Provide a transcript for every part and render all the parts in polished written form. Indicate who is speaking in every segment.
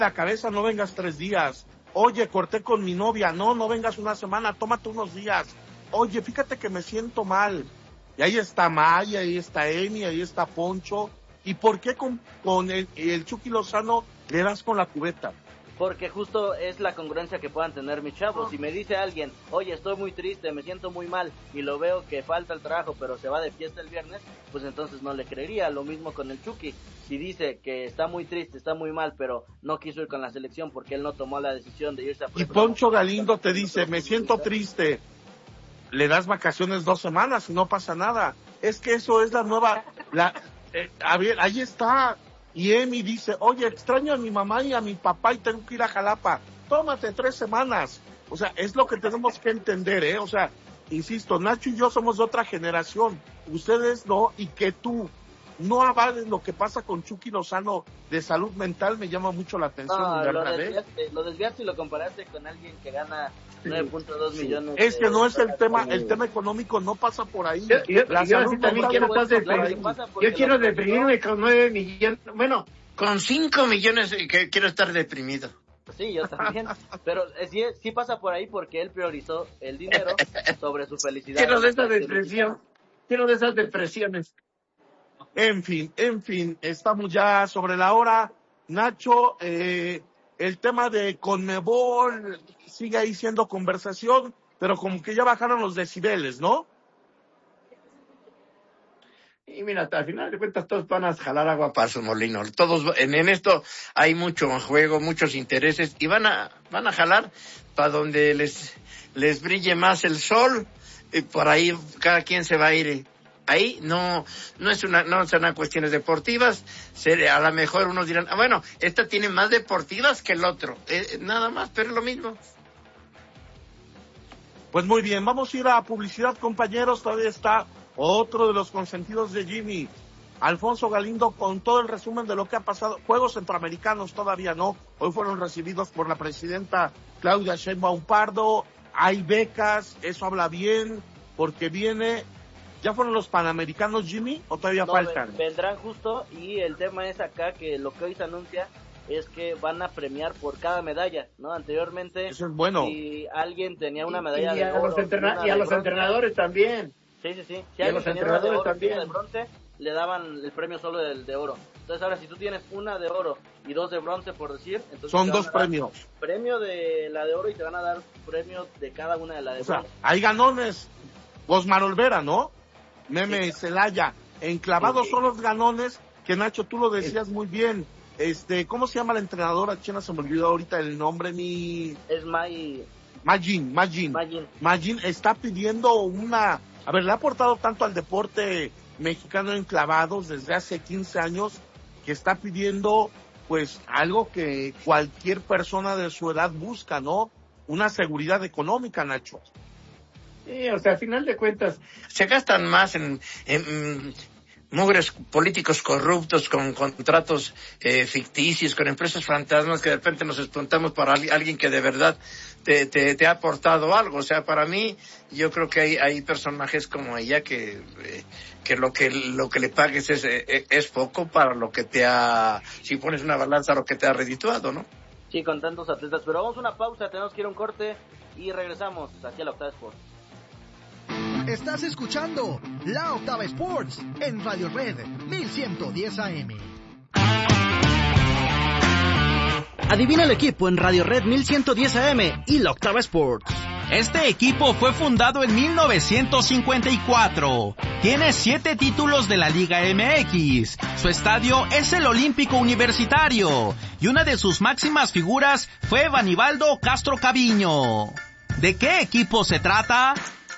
Speaker 1: la cabeza, no vengas 3 días. Oye, corté con mi novia, no vengas una semana, tómate unos días. Oye, fíjate que me siento mal. Y ahí está Maya, ahí está Emi, ahí está Poncho. ¿Y por qué con el Chucky Lozano le das con la cubeta?
Speaker 2: Porque justo es la congruencia que puedan tener mis chavos. Si me dice alguien, oye, estoy muy triste, me siento muy mal, y lo veo que falta el trabajo, pero se va de fiesta el viernes, pues entonces no le creería. Lo mismo con el Chucky. Si dice que está muy triste, está muy mal, pero no quiso ir con la selección porque él no tomó la decisión de irse a...
Speaker 1: Y Poncho Galindo te dice, me siento triste, le das vacaciones 2 semanas y no pasa nada. Es que eso es la nueva... a ver, ahí está... Y Emi dice, oye, extraño a mi mamá y a mi papá y tengo que ir a Jalapa. Tómate 3 semanas. O sea, es lo que tenemos que entender, O sea, insisto, Nacho y yo somos de otra generación. Ustedes no, y que tú no avales lo que pasa con Chucky Lozano de salud mental me llama mucho la atención.
Speaker 2: No, lo desviaste y lo comparaste con alguien que gana 9.2 millones.
Speaker 1: Es que no es el tema económico no pasa por ahí.
Speaker 3: Yo quiero deprimirme con 9 millones, bueno, con 5 millones que quiero estar deprimido.
Speaker 2: Sí, yo también, pero sí pasa por ahí porque él priorizó el dinero sobre su felicidad.
Speaker 3: Quiero de esa depresión, quiero de esas depresiones.
Speaker 1: En fin, estamos ya sobre la hora. Nacho, el tema de Conmebol sigue ahí siendo conversación, pero como que ya bajaron los decibeles, ¿no?
Speaker 3: Y mira, al final de cuentas todos van a jalar agua para su molino. Todos en esto hay mucho juego, muchos intereses y van a jalar para donde les brille más el sol y por ahí cada quien se va a ir. Ahí no son cuestiones deportivas. A lo mejor unos dirán, bueno, esta tiene más deportivas que el otro. Nada más, pero es lo mismo.
Speaker 1: Pues muy bien, vamos a ir a publicidad, compañeros. Todavía está otro de los consentidos de Jimmy, Alfonso Galindo, con todo el resumen de lo que ha pasado. Juegos Centroamericanos todavía no. Hoy fueron recibidos por la presidenta Claudia Sheinbaum Pardo. Hay becas, eso habla bien, porque viene... ¿Ya fueron los Panamericanos, Jimmy, o todavía faltan?
Speaker 2: Vendrán justo, y el tema es acá que lo que hoy se anuncia es que van a premiar por cada medalla, ¿no? Anteriormente,
Speaker 1: eso es bueno.
Speaker 2: Si alguien tenía una medalla de
Speaker 3: oro... Y a los entrenadores también.
Speaker 2: Sí.
Speaker 3: Si alguien tenía una de oro también.
Speaker 2: Una de bronce, le daban el premio solo de oro. Entonces ahora, si tú tienes una de oro y 2 de bronce, por decir... entonces
Speaker 1: son 2 premios.
Speaker 2: Premio de la de oro y te van a dar premio de cada una de la de bronce.
Speaker 1: Hay ganones. Osmar Olvera, ¿no? Meme Celaya, enclavados son los ganones, que Nacho, tú lo decías muy bien. ¿Cómo se llama la entrenadora china? Se me olvidó ahorita el nombre,
Speaker 2: Es
Speaker 1: Magin está pidiendo a ver, le ha aportado tanto al deporte mexicano enclavados desde hace 15 años, que está pidiendo, pues, algo que cualquier persona de su edad busca, ¿no? Una seguridad económica, Nacho.
Speaker 3: Sí, o sea, al final de cuentas, se gastan más en mugres políticos corruptos con contratos ficticios, con empresas fantasmas, que de repente nos espantamos para alguien que de verdad te ha aportado algo. O sea, para mí, yo creo que hay personajes como ella que lo que le pagues es poco para lo que si pones una balanza, lo que te ha redituado, ¿no?
Speaker 2: Sí, con tantos atletas. Pero vamos a una pausa, tenemos que ir a un corte y regresamos aquí a la Octava Sports.
Speaker 4: Estás escuchando La Octava Sports en Radio Red 1110 AM. Adivina el equipo en Radio Red 1110 AM y La Octava Sports.
Speaker 5: Este equipo fue fundado en 1954. Tiene 7 títulos de la Liga MX. Su estadio es el Olímpico Universitario. Y una de sus máximas figuras fue Banibaldo Castro Caviño. ¿De qué equipo se trata?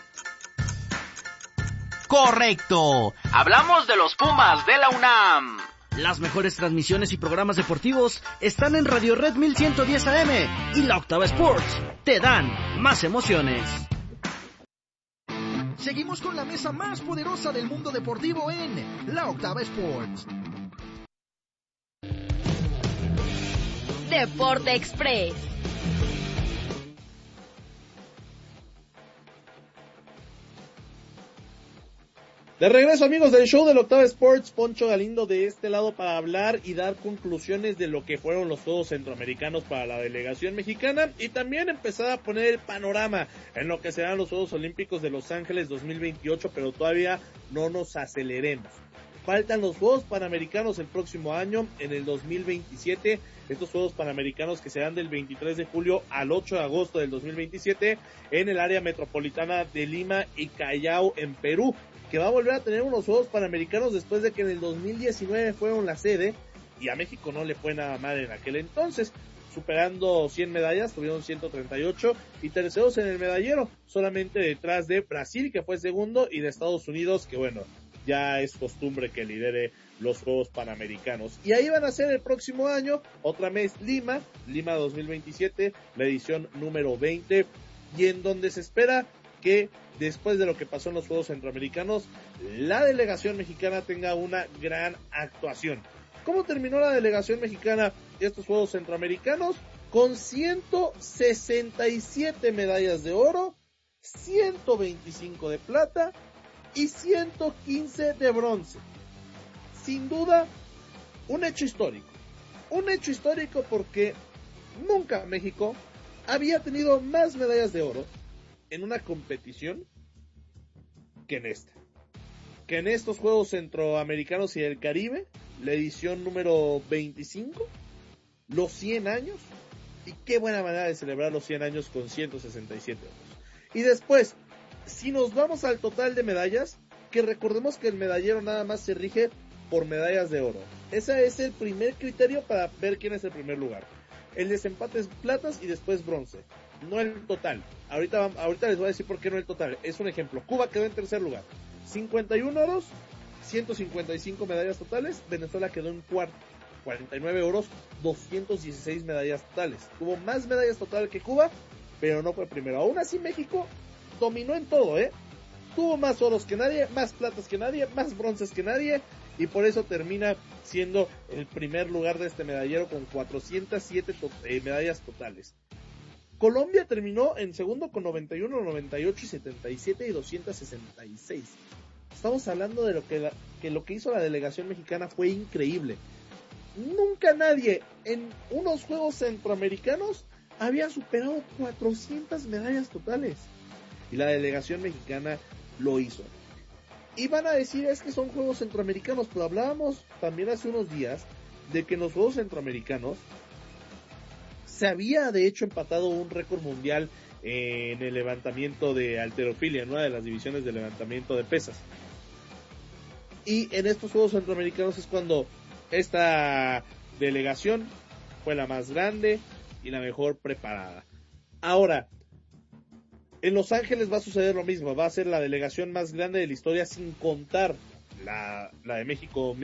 Speaker 5: Correcto. Hablamos de los Pumas de la UNAM.
Speaker 4: Las mejores transmisiones y programas deportivos están en Radio Red 1110 AM y La Octava Sports. Te dan más emociones. Seguimos con la mesa más poderosa del mundo deportivo en La Octava Sports.
Speaker 6: Deporte Express. De regreso, amigos del show del Octava Sports, Poncho Galindo de este lado para hablar y dar conclusiones de lo que fueron los Juegos Centroamericanos para la delegación mexicana y también empezar a poner el panorama en lo que serán los Juegos Olímpicos de Los Ángeles 2028, pero todavía no nos aceleremos. Faltan los Juegos Panamericanos el próximo año, en el 2027, estos Juegos Panamericanos que serán del 23 de julio al 8 de agosto del 2027 en el área metropolitana de Lima y Callao en Perú, que va a volver a tener unos Juegos Panamericanos después de que en el 2019 fueron la sede y a México no le fue nada mal en aquel entonces, superando 100 medallas, tuvieron 138 y terceros en el medallero, solamente detrás de Brasil que fue segundo y de Estados Unidos que bueno, ya es costumbre que lidere los Juegos Panamericanos. Y ahí van a ser el próximo año, otra vez Lima 2027, la edición número 20, y en donde se espera que después de lo que pasó en los Juegos Centroamericanos, la delegación mexicana tenga una gran actuación. ¿Cómo terminó la delegación mexicana de estos Juegos Centroamericanos? Con 167 medallas de oro, 125 de plata y 115 de bronce. Sin duda, un hecho histórico. Un hecho histórico porque nunca México había tenido más medallas de oro en una competición que en esta. Que en estos Juegos Centroamericanos y del Caribe, la edición número 25, los 100 años, y qué buena manera de celebrar los 100 años con 167 euros. Y después, si nos vamos al total de medallas, que recordemos que el medallero nada más se rige por medallas de oro. Ese es el primer criterio para ver quién es el primer lugar. El desempate es platas y después bronce, no el total. Ahorita les voy a decir por qué no el total. Es un ejemplo. Cuba quedó en tercer lugar. 51 oros, 155 medallas totales. Venezuela quedó en cuarto. 49 oros, 216 medallas totales. Tuvo más medallas totales que Cuba, pero no fue primero. Aún así México dominó en todo, Tuvo más oros que nadie, más platas que nadie, más bronces que nadie, y por eso termina siendo el primer lugar de este medallero con 407 medallas totales. Colombia terminó en segundo con 91, 98 y 77 y 266. Estamos hablando de lo que hizo la delegación mexicana fue increíble. Nunca nadie en unos Juegos Centroamericanos había superado 400 medallas totales. Y la delegación mexicana lo hizo. Y van a decir, es que son Juegos Centroamericanos, pero hablábamos también hace unos días de que en los Juegos Centroamericanos se había de hecho empatado un récord mundial en el levantamiento de halterofilia, en una de las divisiones de levantamiento de pesas. Y en estos Juegos Centroamericanos es cuando esta delegación fue la más grande y la mejor preparada. Ahora, en Los Ángeles va a suceder lo mismo, va a ser la delegación más grande de la historia sin contar la de México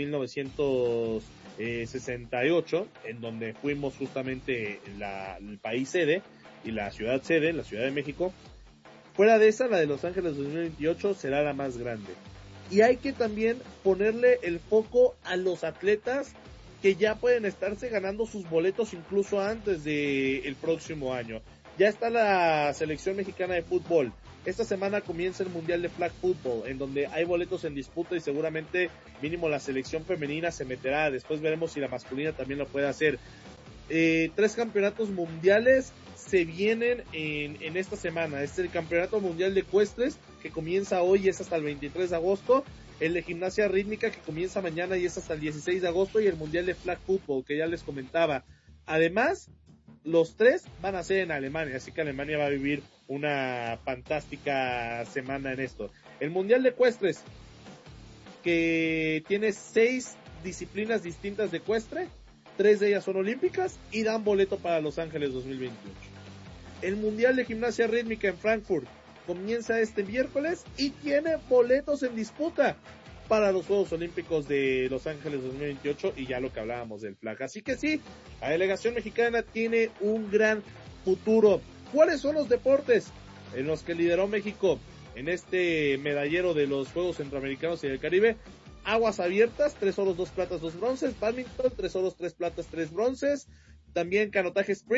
Speaker 6: 1968, en donde fuimos justamente el país sede y la ciudad sede, la Ciudad de México. Fuera de esa, la de Los Ángeles 2028 será la más grande. Y hay que también ponerle el foco a los atletas que ya pueden estarse ganando sus boletos incluso antes del próximo año. Ya está la selección mexicana de fútbol. Esta semana comienza el Mundial de Flag Football, en donde hay boletos en disputa y seguramente mínimo la selección femenina se meterá. Después veremos si la masculina también lo puede hacer. 3 campeonatos mundiales se vienen en esta semana. Es el Campeonato Mundial de Ecuestres, que comienza hoy y es hasta el 23 de agosto. El de Gimnasia Rítmica, que comienza mañana y es hasta el 16 de agosto. Y el Mundial de Flag Football, que ya les comentaba. Además, los 3 van a ser en Alemania, así que Alemania va a vivir una fantástica semana en esto. El Mundial de Ecuestres, que tiene 6 disciplinas distintas de ecuestre, 3 de ellas son olímpicas y dan boleto para Los Ángeles 2028. El Mundial de Gimnasia Rítmica en Frankfurt comienza este miércoles y tiene boletos en disputa para los Juegos Olímpicos de Los Ángeles 2028 y ya lo que hablábamos del flag. Así que sí, la delegación mexicana tiene un gran futuro. ¿Cuáles son los deportes en los que lideró México en este medallero de los Juegos Centroamericanos y del Caribe? Aguas abiertas, 3 oros, 2 platas, 2 bronces. Badminton, 3 oros, 3 platas, 3 bronces. También canotaje sprint,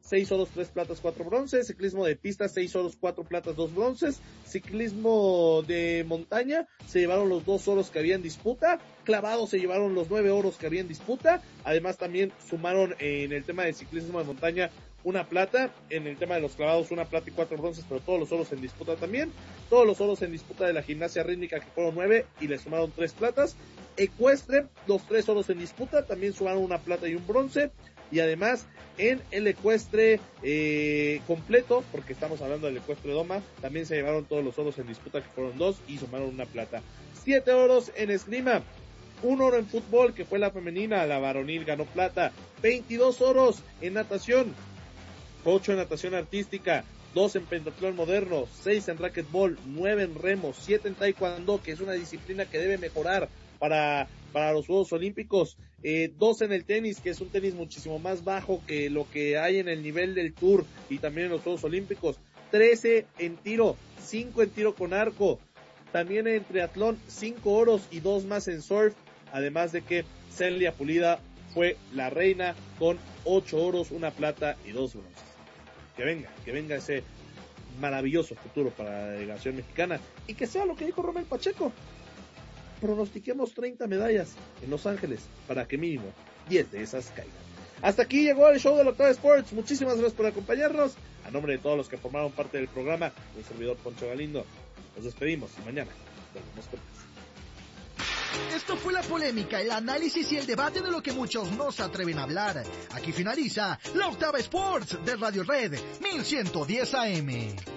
Speaker 6: 6 oros, 3 platas, 4 bronces. Ciclismo de pista, 6 oros, 4 platas, 2 bronces. Ciclismo de montaña, se llevaron los 2 oros que había en disputa. Clavados se llevaron los 9 oros que había en disputa. Además también sumaron en el tema de ciclismo de montaña una plata, en el tema de los clavados una plata y 4 bronces, pero todos los oros en disputa también. Todos los oros en disputa de la gimnasia rítmica, que fueron 9 y le sumaron 3 platas. Ecuestre, los 3 oros en disputa, también sumaron una plata y un bronce. Y además en el ecuestre completo, porque estamos hablando del ecuestre doma, también se llevaron todos los oros en disputa, que fueron 2 y sumaron una plata. 7 oros en esgrima, 1 oro en fútbol, que fue la femenina, la varonil ganó plata. 22 oros en natación, 8 en natación artística, 2 en pentatlón moderno, 6 en racquetball, 9 en remo, 7 en taekwondo, que es una disciplina que debe mejorar para los Juegos Olímpicos, 2 en el tenis, que es un tenis muchísimo más bajo que lo que hay en el nivel del Tour y también en los Juegos Olímpicos, 13 en tiro, 5 en tiro con arco, también en triatlón, 5 oros y 2 más en surf, además de que Celia Pulida fue la reina con 8 oros, 1 plata y 2 bronces. Que venga ese maravilloso futuro para la delegación mexicana y que sea lo que dijo Romel Pacheco. Pronostiquemos 30 medallas en Los Ángeles para que mínimo 10 de esas caigan. Hasta aquí llegó el show de Octava Sports. Muchísimas gracias por acompañarnos. A nombre de todos los que formaron parte del programa, el servidor Poncho Galindo, nos despedimos y mañana volvemos con más.
Speaker 4: Esto fue la polémica, el análisis y el debate de lo que muchos no se atreven a hablar. Aquí finaliza la Octava Sports de Radio Red 1110 AM.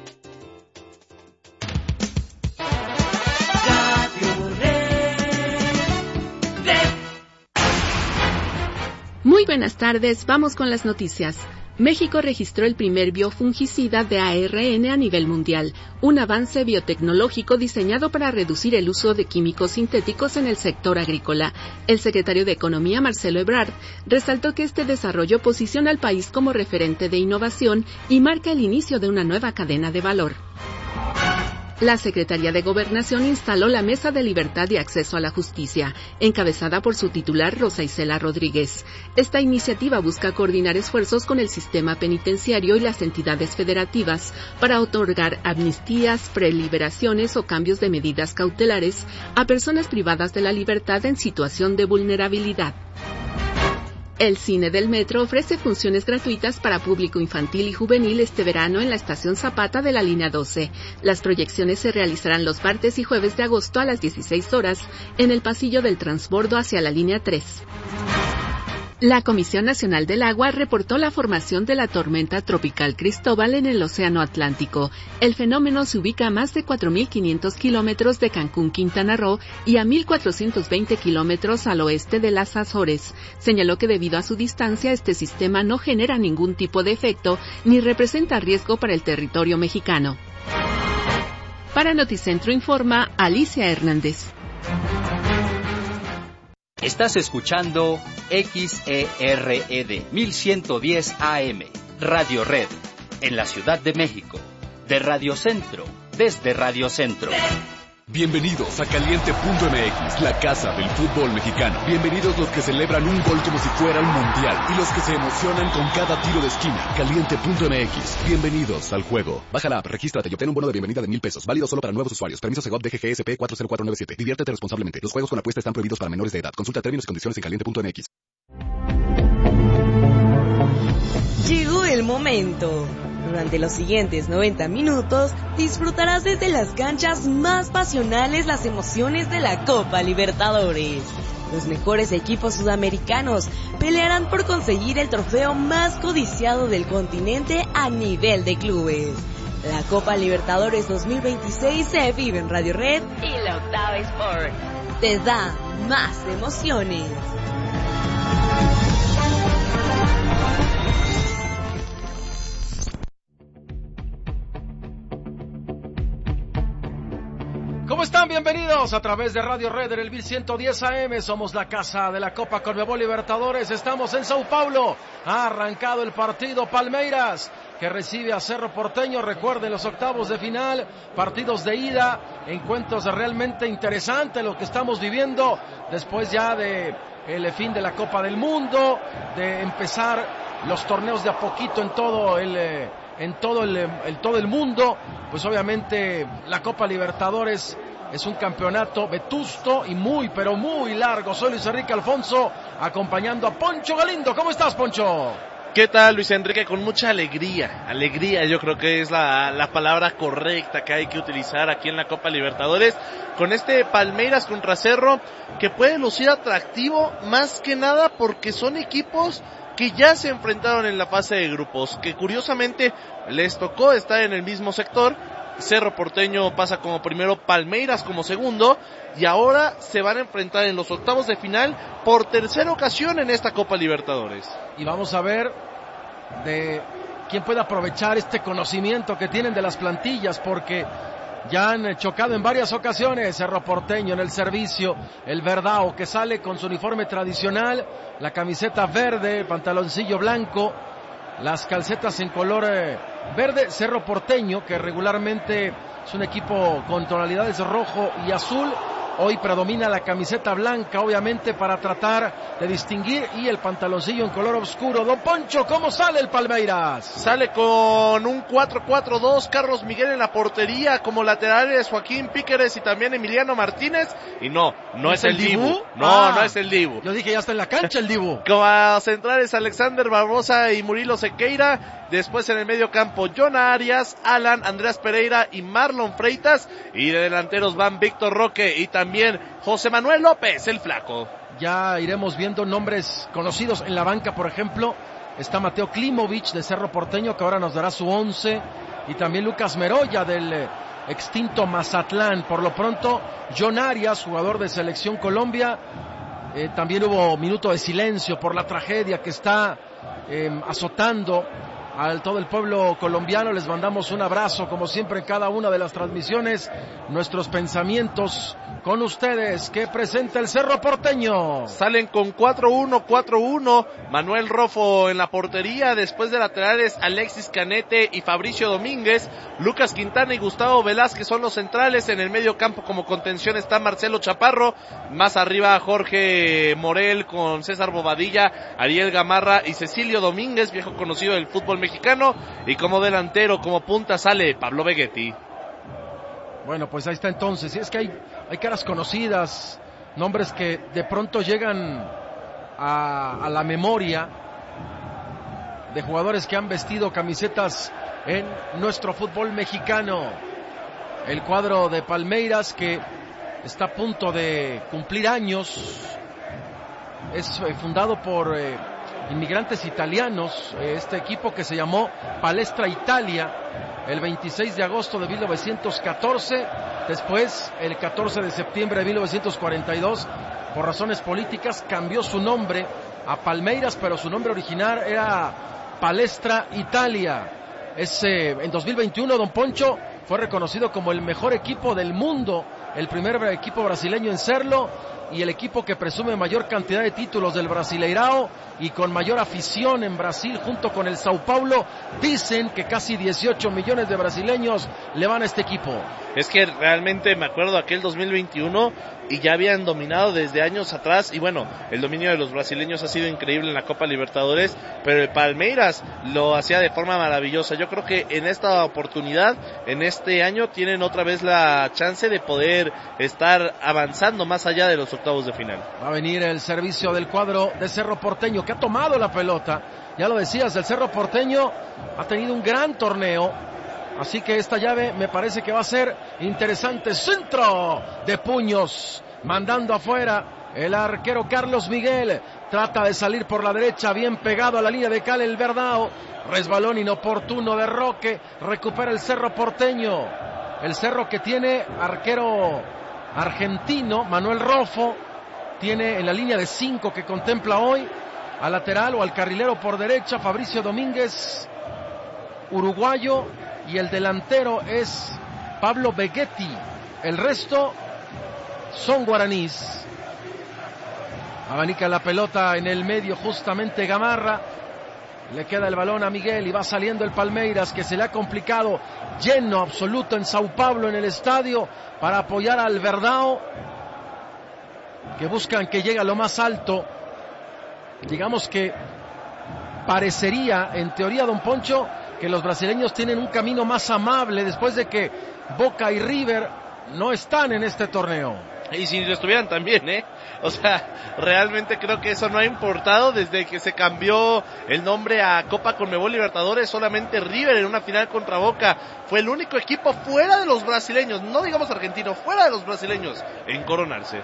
Speaker 7: Muy buenas tardes, vamos con las noticias. México registró el primer biofungicida de ARN a nivel mundial, un avance biotecnológico diseñado para reducir el uso de químicos sintéticos en el sector agrícola. El secretario de Economía, Marcelo Ebrard, resaltó que este desarrollo posiciona al país como referente de innovación y marca el inicio de una nueva cadena de valor. La Secretaría de Gobernación instaló la Mesa de Libertad y Acceso a la Justicia, encabezada por su titular Rosa Isela Rodríguez. Esta iniciativa busca coordinar esfuerzos con el sistema penitenciario y las entidades federativas para otorgar amnistías, preliberaciones o cambios de medidas cautelares a personas privadas de la libertad en situación de vulnerabilidad. El Cine del Metro ofrece funciones gratuitas para público infantil y juvenil este verano en la Estación Zapata de la Línea 12. Las proyecciones se realizarán los martes y jueves de agosto a las 16 horas en el pasillo del transbordo hacia la Línea 3. La Comisión Nacional del Agua reportó la formación de la tormenta tropical Cristóbal en el Océano Atlántico. El fenómeno se ubica a más de 4.500 kilómetros de Cancún, Quintana Roo, y a 1.420 kilómetros al oeste de las Azores. Señaló que debido a su distancia, este sistema no genera ningún tipo de efecto ni representa riesgo para el territorio mexicano. Para Noticentro informa Alicia Hernández.
Speaker 8: Estás escuchando XERED 1110 AM, Radio Red, en la Ciudad de México, de Radio Centro, desde Radio Centro.
Speaker 9: Bienvenidos a Caliente.mx, la casa del fútbol mexicano. Bienvenidos los que celebran un gol como si fuera un mundial y los que se emocionan con cada tiro de esquina. Caliente.mx, bienvenidos al juego. Baja la app, regístrate y obtén un bono de bienvenida de $1,000. Válido solo para nuevos usuarios. Permiso Segov DGGSP 40497. Diviértete responsablemente. Los juegos con apuesta están prohibidos para menores de edad. Consulta términos y condiciones en Caliente.mx.
Speaker 10: Llegó el momento. Durante los siguientes 90 minutos disfrutarás desde las canchas más pasionales las emociones de la Copa Libertadores. Los mejores equipos sudamericanos pelearán por conseguir el trofeo más codiciado del continente a nivel de clubes. La Copa Libertadores 2026 se vive en Radio Red y la Octava Sport. Te da más emociones.
Speaker 11: ¿Cómo están? Bienvenidos a través de Radio Red en el 1110 AM. Somos la casa de la Copa Conmebol Libertadores. Estamos en Sao Paulo. Ha arrancado el partido Palmeiras, que recibe a Cerro Porteño. Recuerden, los octavos de final, partidos de ida, encuentros realmente interesantes lo que estamos viviendo después ya de el fin de la Copa del Mundo, de empezar los torneos de a poquito en todo el mundo. Pues obviamente la Copa Libertadores es un campeonato vetusto y pero muy largo. Soy Luis Enrique Alfonso, acompañando a Poncho Galindo. ¿Cómo estás, Poncho?
Speaker 12: ¿Qué tal, Luis Enrique? Con mucha alegría yo creo que es la palabra correcta que hay que utilizar aquí en la Copa Libertadores, con este Palmeiras contra Cerro, que puede lucir atractivo, más que nada porque son equipos que ya se enfrentaron en la fase de grupos, que curiosamente les tocó estar en el mismo sector. Cerro Porteño pasa como primero, Palmeiras como segundo, y ahora se van a enfrentar en los octavos de final por tercera ocasión en esta Copa Libertadores.
Speaker 11: Y vamos a ver de quién puede aprovechar este conocimiento que tienen de las plantillas, porque ya han chocado en varias ocasiones. Cerro Porteño en el servicio, el Verdao, que sale con su uniforme tradicional, la camiseta verde, pantaloncillo blanco, las calcetas en color verde. Cerro Porteño, que regularmente es un equipo con tonalidades rojo y azul, hoy predomina la camiseta blanca, obviamente para tratar de distinguir, y el pantaloncillo en color oscuro. Don Poncho, ¿cómo sale el Palmeiras?
Speaker 12: Sale con un 4-4-2, Carlos Miguel en la portería, como laterales Joaquín Píqueres y también Emiliano Martínez, y no es el Dibu. No es el Dibu.
Speaker 11: Yo dije, ya está en la cancha el Dibu.
Speaker 12: Como centrales Alexander Barbosa y Murilo Sequeira, después en el medio campo Jonah Arias, Alan, Andreas Pereira y Marlon Freitas, y de delanteros van Víctor Roque y también José Manuel López, el Flaco.
Speaker 11: Ya iremos viendo nombres conocidos en la banca. Por ejemplo, está Mateo Klimovic de Cerro Porteño, que ahora nos dará su 11, y también Lucas Meroya del extinto Mazatlán. Por lo pronto, John Arias, jugador de Selección Colombia. También hubo minuto de silencio por la tragedia que está azotando a todo el pueblo colombiano. Les mandamos un abrazo, como siempre en cada una de las transmisiones. Nuestros pensamientos con ustedes. Que presenta el Cerro Porteño.
Speaker 12: Salen con 4-1-4-1. Manuel Rofo en la portería. Después de laterales Alexis Canete y Fabricio Domínguez. Lucas Quintana y Gustavo Velázquez son los centrales. En el medio campo como contención está Marcelo Chaparro. Más arriba Jorge Morel con César Bobadilla, Ariel Gamarra y Cecilio Domínguez, viejo conocido del fútbol mexicano. Y como delantero, como punta, sale Pablo Vegetti.
Speaker 11: Bueno, pues ahí está entonces. Es que hay caras conocidas, nombres que de pronto llegan a la memoria de jugadores que han vestido camisetas en nuestro fútbol mexicano. El cuadro de Palmeiras, que está a punto de cumplir años, es fundado por inmigrantes italianos, este equipo que se llamó Palestra Italia el 26 de agosto de 1914, después el 14 de septiembre de 1942, por razones políticas cambió su nombre a Palmeiras, pero su nombre original era Palestra Italia. En 2021, don Poncho fue reconocido como el mejor equipo del mundo, el primer equipo brasileño en serlo, y el equipo que presume mayor cantidad de títulos del Brasileirao y con mayor afición en Brasil, junto con el Sao Paulo. Dicen que casi 18 millones de brasileños le van a este equipo.
Speaker 12: Es que realmente me acuerdo aquel 2021 y ya habían dominado desde años atrás, y bueno, el dominio de los brasileños ha sido increíble en la Copa Libertadores, pero el Palmeiras lo hacía de forma maravillosa. Yo creo que en esta oportunidad, en este año, tienen otra vez la chance de poder estar avanzando más allá de los octavos de final.
Speaker 11: Va a venir el servicio del cuadro de Cerro Porteño, que ha tomado la pelota. Ya lo decías, el Cerro Porteño ha tenido un gran torneo, así que esta llave me parece que va a ser interesante. Centro de puños, mandando afuera el arquero Carlos Miguel. Trata de salir por la derecha, bien pegado a la línea de cal el Verdao. Resbalón inoportuno de Roque. Recupera el Cerro Porteño. El Cerro, que tiene arquero argentino, Manuel Rofo. Tiene en la línea de 5 que contempla hoy al lateral o al carrilero por derecha Fabricio Domínguez, uruguayo, y el delantero es Pablo Vegetti. El resto son guaraníes. Abanica la pelota en el medio justamente Gamarra. Le queda el balón a Miguel y va saliendo el Palmeiras, que se le ha complicado. Lleno absoluto en Sao Paulo, en el estadio, para apoyar al Verdao, que buscan que llegue a lo más alto. Digamos que parecería, en teoría, don Poncho, que los brasileños tienen un camino más amable después de que Boca y River no están en este torneo.
Speaker 12: Y si lo estuvieran también, o sea, realmente creo que eso no ha importado desde que se cambió el nombre a Copa Conmebol Libertadores. Solamente River en una final contra Boca fue el único equipo fuera de los brasileños, no digamos argentino, fuera de los brasileños, en coronarse.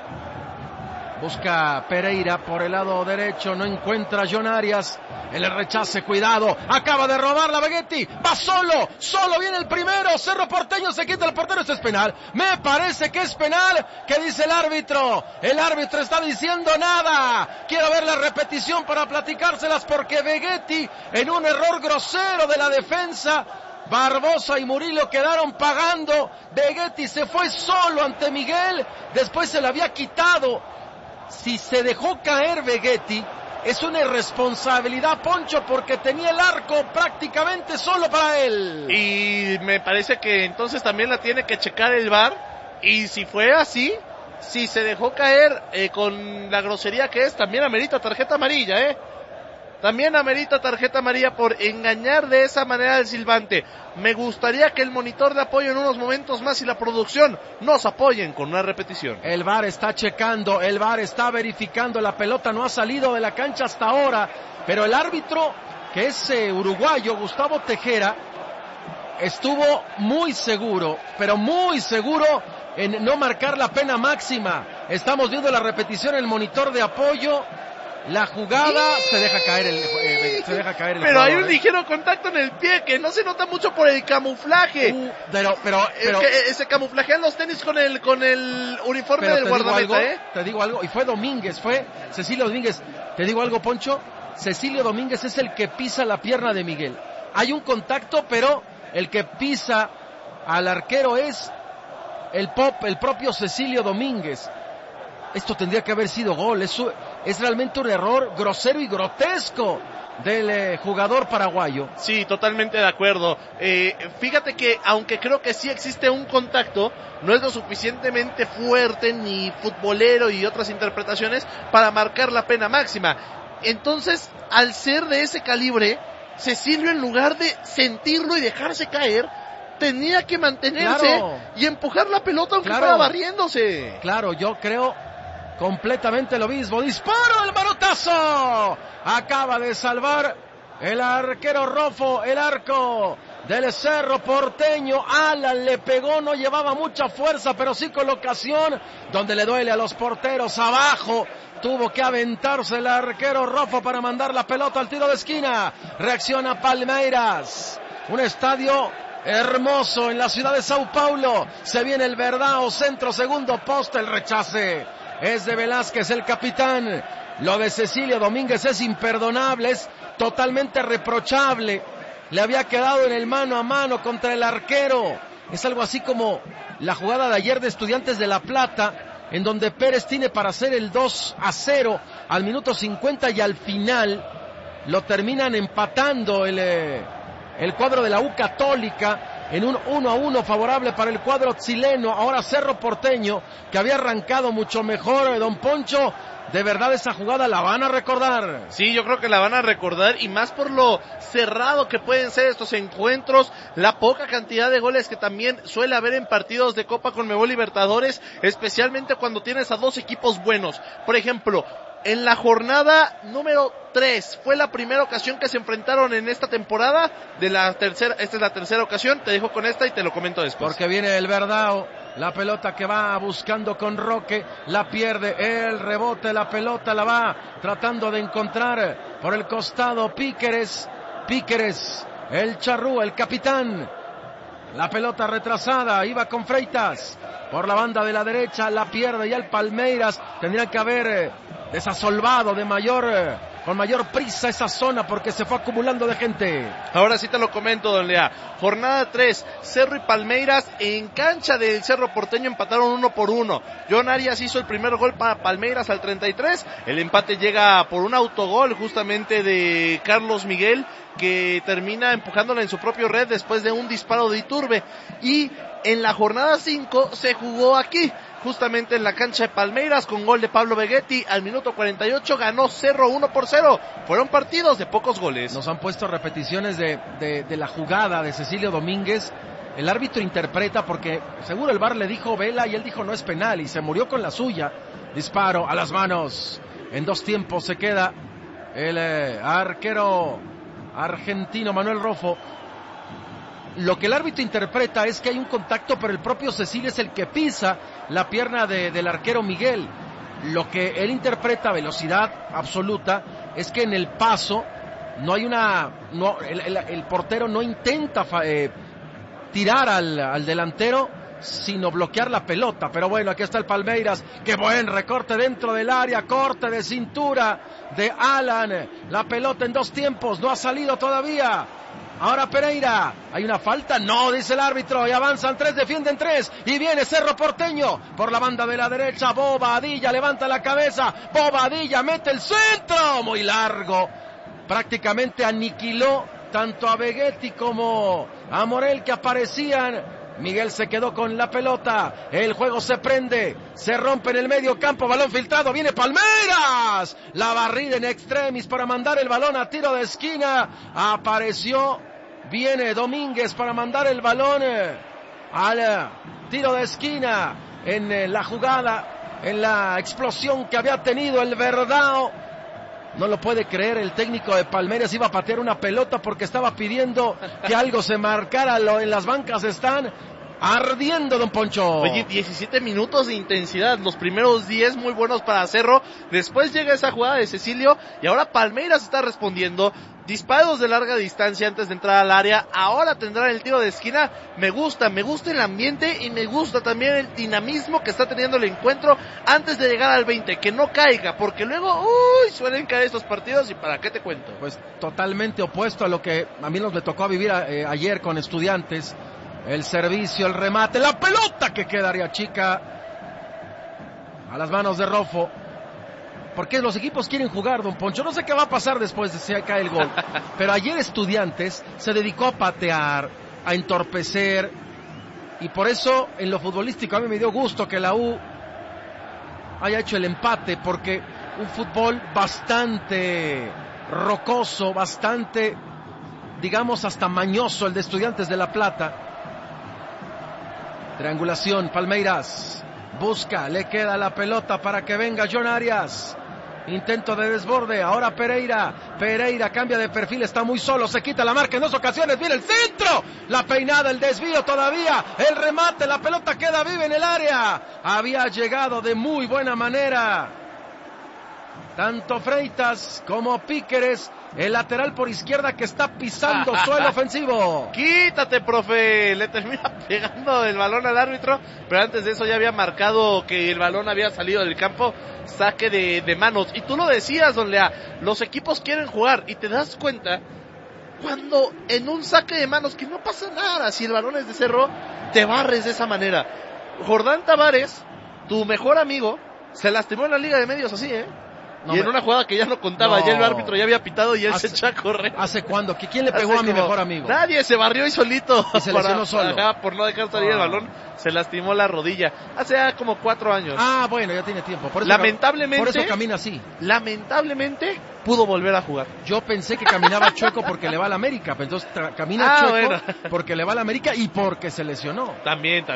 Speaker 11: Busca Pereira por el lado derecho, no encuentra a John Arias, el rechace, cuidado, acaba de robar la Vegetti, va solo viene el primero, Cerro Porteño se quita el portero, esto es penal, me parece que es penal, ¿qué dice el árbitro está diciendo nada, quiero ver la repetición para platicárselas porque Vegetti en un error grosero de la defensa, Barbosa y Murillo quedaron pagando, Vegetti se fue solo ante Miguel, después se le había quitado. Si se dejó caer Vegetti, es una irresponsabilidad, Poncho, porque tenía el arco prácticamente solo para él.
Speaker 12: Y me parece que entonces también la tiene que checar el VAR. Y si fue así, si se dejó caer con la grosería que es, también amerita tarjeta amarilla, También amerita tarjeta amarilla por engañar de esa manera al silbante. Me gustaría que el monitor de apoyo en unos momentos más y la producción nos apoyen con una repetición.
Speaker 11: El VAR está checando, el VAR está verificando, la pelota no ha salido de la cancha hasta ahora, pero el árbitro, que es uruguayo, Gustavo Tejera, estuvo muy seguro, pero muy seguro en no marcar la pena máxima. Estamos viendo la repetición en el monitor de apoyo. La jugada se deja caer el
Speaker 12: pero jugador, hay un ligero contacto en el pie que no se nota mucho por el camuflaje.
Speaker 11: Pero
Speaker 12: es que se camuflajean los tenis con el uniforme del guardameta,
Speaker 11: Te digo algo, y fue Cecilio Domínguez. Te digo algo, Poncho, Cecilio Domínguez es el que pisa la pierna de Miguel. Hay un contacto, pero el que pisa al arquero es el propio Cecilio Domínguez. Esto tendría que haber sido gol, es realmente un error grosero y grotesco del jugador paraguayo.
Speaker 12: Sí, totalmente de acuerdo. Fíjate que aunque creo que sí existe un contacto, no es lo suficientemente fuerte ni futbolero y otras interpretaciones para marcar la pena máxima. Entonces, al ser de ese calibre, Cecilio, en lugar de sentirlo y dejarse caer, tenía que mantenerse y empujar la pelota aunque fuera barriéndose.
Speaker 11: Claro, yo creo completamente lo mismo. ¡Disparo al manotazo! Acaba de salvar el arquero Rofo el arco del Cerro Porteño. Alan le pegó, no llevaba mucha fuerza, pero sí colocación donde le duele a los porteros. Abajo tuvo que aventarse el arquero Rofo para mandar la pelota al tiro de esquina. Reacciona Palmeiras. Un estadio hermoso en la ciudad de Sao Paulo. Se viene el Verdão, centro, segundo poste, el rechace es de Velázquez, el capitán. Lo de Cecilio Domínguez es imperdonable, es totalmente reprochable. Le había quedado en el mano a mano contra el arquero. Es algo así como la jugada de ayer de Estudiantes de La Plata, en donde Pérez tiene para hacer el 2-0 al minuto 50 y al final lo terminan empatando el cuadro de la U Católica en un 1-1 favorable para el cuadro chileno. Ahora Cerro Porteño, que había arrancado mucho mejor, don Poncho. De verdad esa jugada la van a recordar.
Speaker 12: Sí, yo creo que la van a recordar, y más por lo cerrado que pueden ser estos encuentros, la poca cantidad de goles que también suele haber en partidos de Copa Conmebol Libertadores, especialmente cuando tienes a dos equipos buenos. Por ejemplo, en la jornada número 3, fue la primera ocasión que se enfrentaron en esta temporada, esta es la tercera ocasión, te dejo con esta y te lo comento después.
Speaker 11: Porque viene el Verdão, la pelota que va buscando con Roque, la pierde, el rebote, la pelota la va tratando de encontrar por el costado Píqueres, el charrúa, el capitán. La pelota retrasada, iba con Freitas, por la banda de la derecha, la pierde, y el Palmeiras tendría que haber desasolvado con mayor prisa esa zona, porque se fue acumulando de gente.
Speaker 12: Ahora sí te lo comento, don Lea. Jornada 3, Cerro y Palmeiras en cancha del Cerro Porteño empataron 1-1. John Arias hizo el primer gol para Palmeiras al 33. El empate llega por un autogol justamente de Carlos Miguel, que termina empujándola en su propio red después de un disparo de Iturbe. Y en la jornada 5 se jugó aquí, justamente en la cancha de Palmeiras con gol de Pablo Vegetti al minuto 48, ganó Cerro 1-0. Fueron partidos de pocos goles.
Speaker 11: Nos han puesto repeticiones de la jugada de Cecilio Domínguez. El árbitro interpreta porque seguro el VAR le dijo vela y él dijo no es penal y se murió con la suya. Disparo a las manos. En 2 tiempos se queda el arquero argentino Manuel Rofo. Lo que el árbitro interpreta es que hay un contacto, pero el propio Cecilio es el que pisa la pierna del arquero Miguel. Lo que él interpreta, velocidad absoluta, es que en el paso no hay el portero no intenta tirar al delantero, sino bloquear la pelota. Pero bueno, aquí está el Palmeiras, qué buen recorte dentro del área, corte de cintura de Alan, la pelota en 2 tiempos, no ha salido todavía. Ahora Pereira, ¿hay una falta? No, dice el árbitro, y avanzan 3, defienden 3, y viene Cerro Porteño, por la banda de la derecha, Bobadilla levanta la cabeza, Bobadilla mete el centro, muy largo, prácticamente aniquiló tanto a Vegetti como a Morel que aparecían. Miguel se quedó con la pelota, el juego se prende, se rompe en el medio campo, balón filtrado, viene Palmeiras, la barrida en extremis para mandar el balón a tiro de esquina, apareció, viene Domínguez para mandar el balón al tiro de esquina en la jugada, en la explosión que había tenido el Verdao. No lo puede creer, el técnico de Palmeiras iba a patear una pelota porque estaba pidiendo que algo se marcara, en las bancas están ardiendo, don Poncho.
Speaker 12: Oye, 17 minutos de intensidad, los primeros 10 muy buenos para Cerro, después llega esa jugada de Cecilio y ahora Palmeiras está respondiendo, disparos de larga distancia antes de entrar al área, ahora tendrán el tiro de esquina. Me gusta el ambiente y me gusta también el dinamismo que está teniendo el encuentro antes de llegar al 20, que no caiga, porque luego, suelen caer estos partidos y para qué te cuento.
Speaker 11: Pues totalmente opuesto a lo que a mí me tocó vivir ayer con Estudiantes, el servicio, el remate, la pelota que quedaría chica a las manos de Rofo. Porque los equipos quieren jugar, don Poncho. No sé qué va a pasar después de que cae el gol. Pero ayer Estudiantes se dedicó a patear, a entorpecer. Y por eso, en lo futbolístico, a mí me dio gusto que la U haya hecho el empate. Porque un fútbol bastante rocoso, bastante, digamos, hasta mañoso el de Estudiantes de La Plata. Triangulación, Palmeiras busca, le queda la pelota para que venga John Arias. Intento de desborde, ahora Pereira cambia de perfil, está muy solo, se quita la marca en 2 ocasiones, viene el centro, la peinada, el desvío todavía, el remate, la pelota queda viva en el área, había llegado de muy buena manera tanto Freitas como Píqueres, el lateral por izquierda que está pisando suelo ofensivo.
Speaker 12: Quítate, profe, le termina pegando el balón al árbitro, pero antes de eso ya había marcado que el balón había salido del campo, saque de manos. Y tú lo decías, don Lea, los equipos quieren jugar y te das cuenta cuando en un saque de manos que no pasa nada, si el balón es de Cerro, te barres de esa manera. Jordán Tavares, tu mejor amigo, se lastimó en la Liga de Medios así, y en una jugada que ya no contaba, ya el árbitro ya había pitado y él se echó a correr.
Speaker 11: ¿Hace cuándo? ¿Quién le pegó a mi mejor amigo?
Speaker 12: Nadie, se barrió y solito.
Speaker 11: Y se lesionó solo.
Speaker 12: Por no dejar salir el balón, se lastimó la rodilla. Hace ya como 4 años.
Speaker 11: Bueno, ya tiene tiempo. Por eso
Speaker 12: lamentablemente.
Speaker 11: Por eso camina así.
Speaker 12: Lamentablemente, pudo volver a jugar.
Speaker 11: Yo pensé que caminaba chueco porque le va a la América, pero entonces camina chueco porque le va a la América y porque se lesionó.
Speaker 12: También.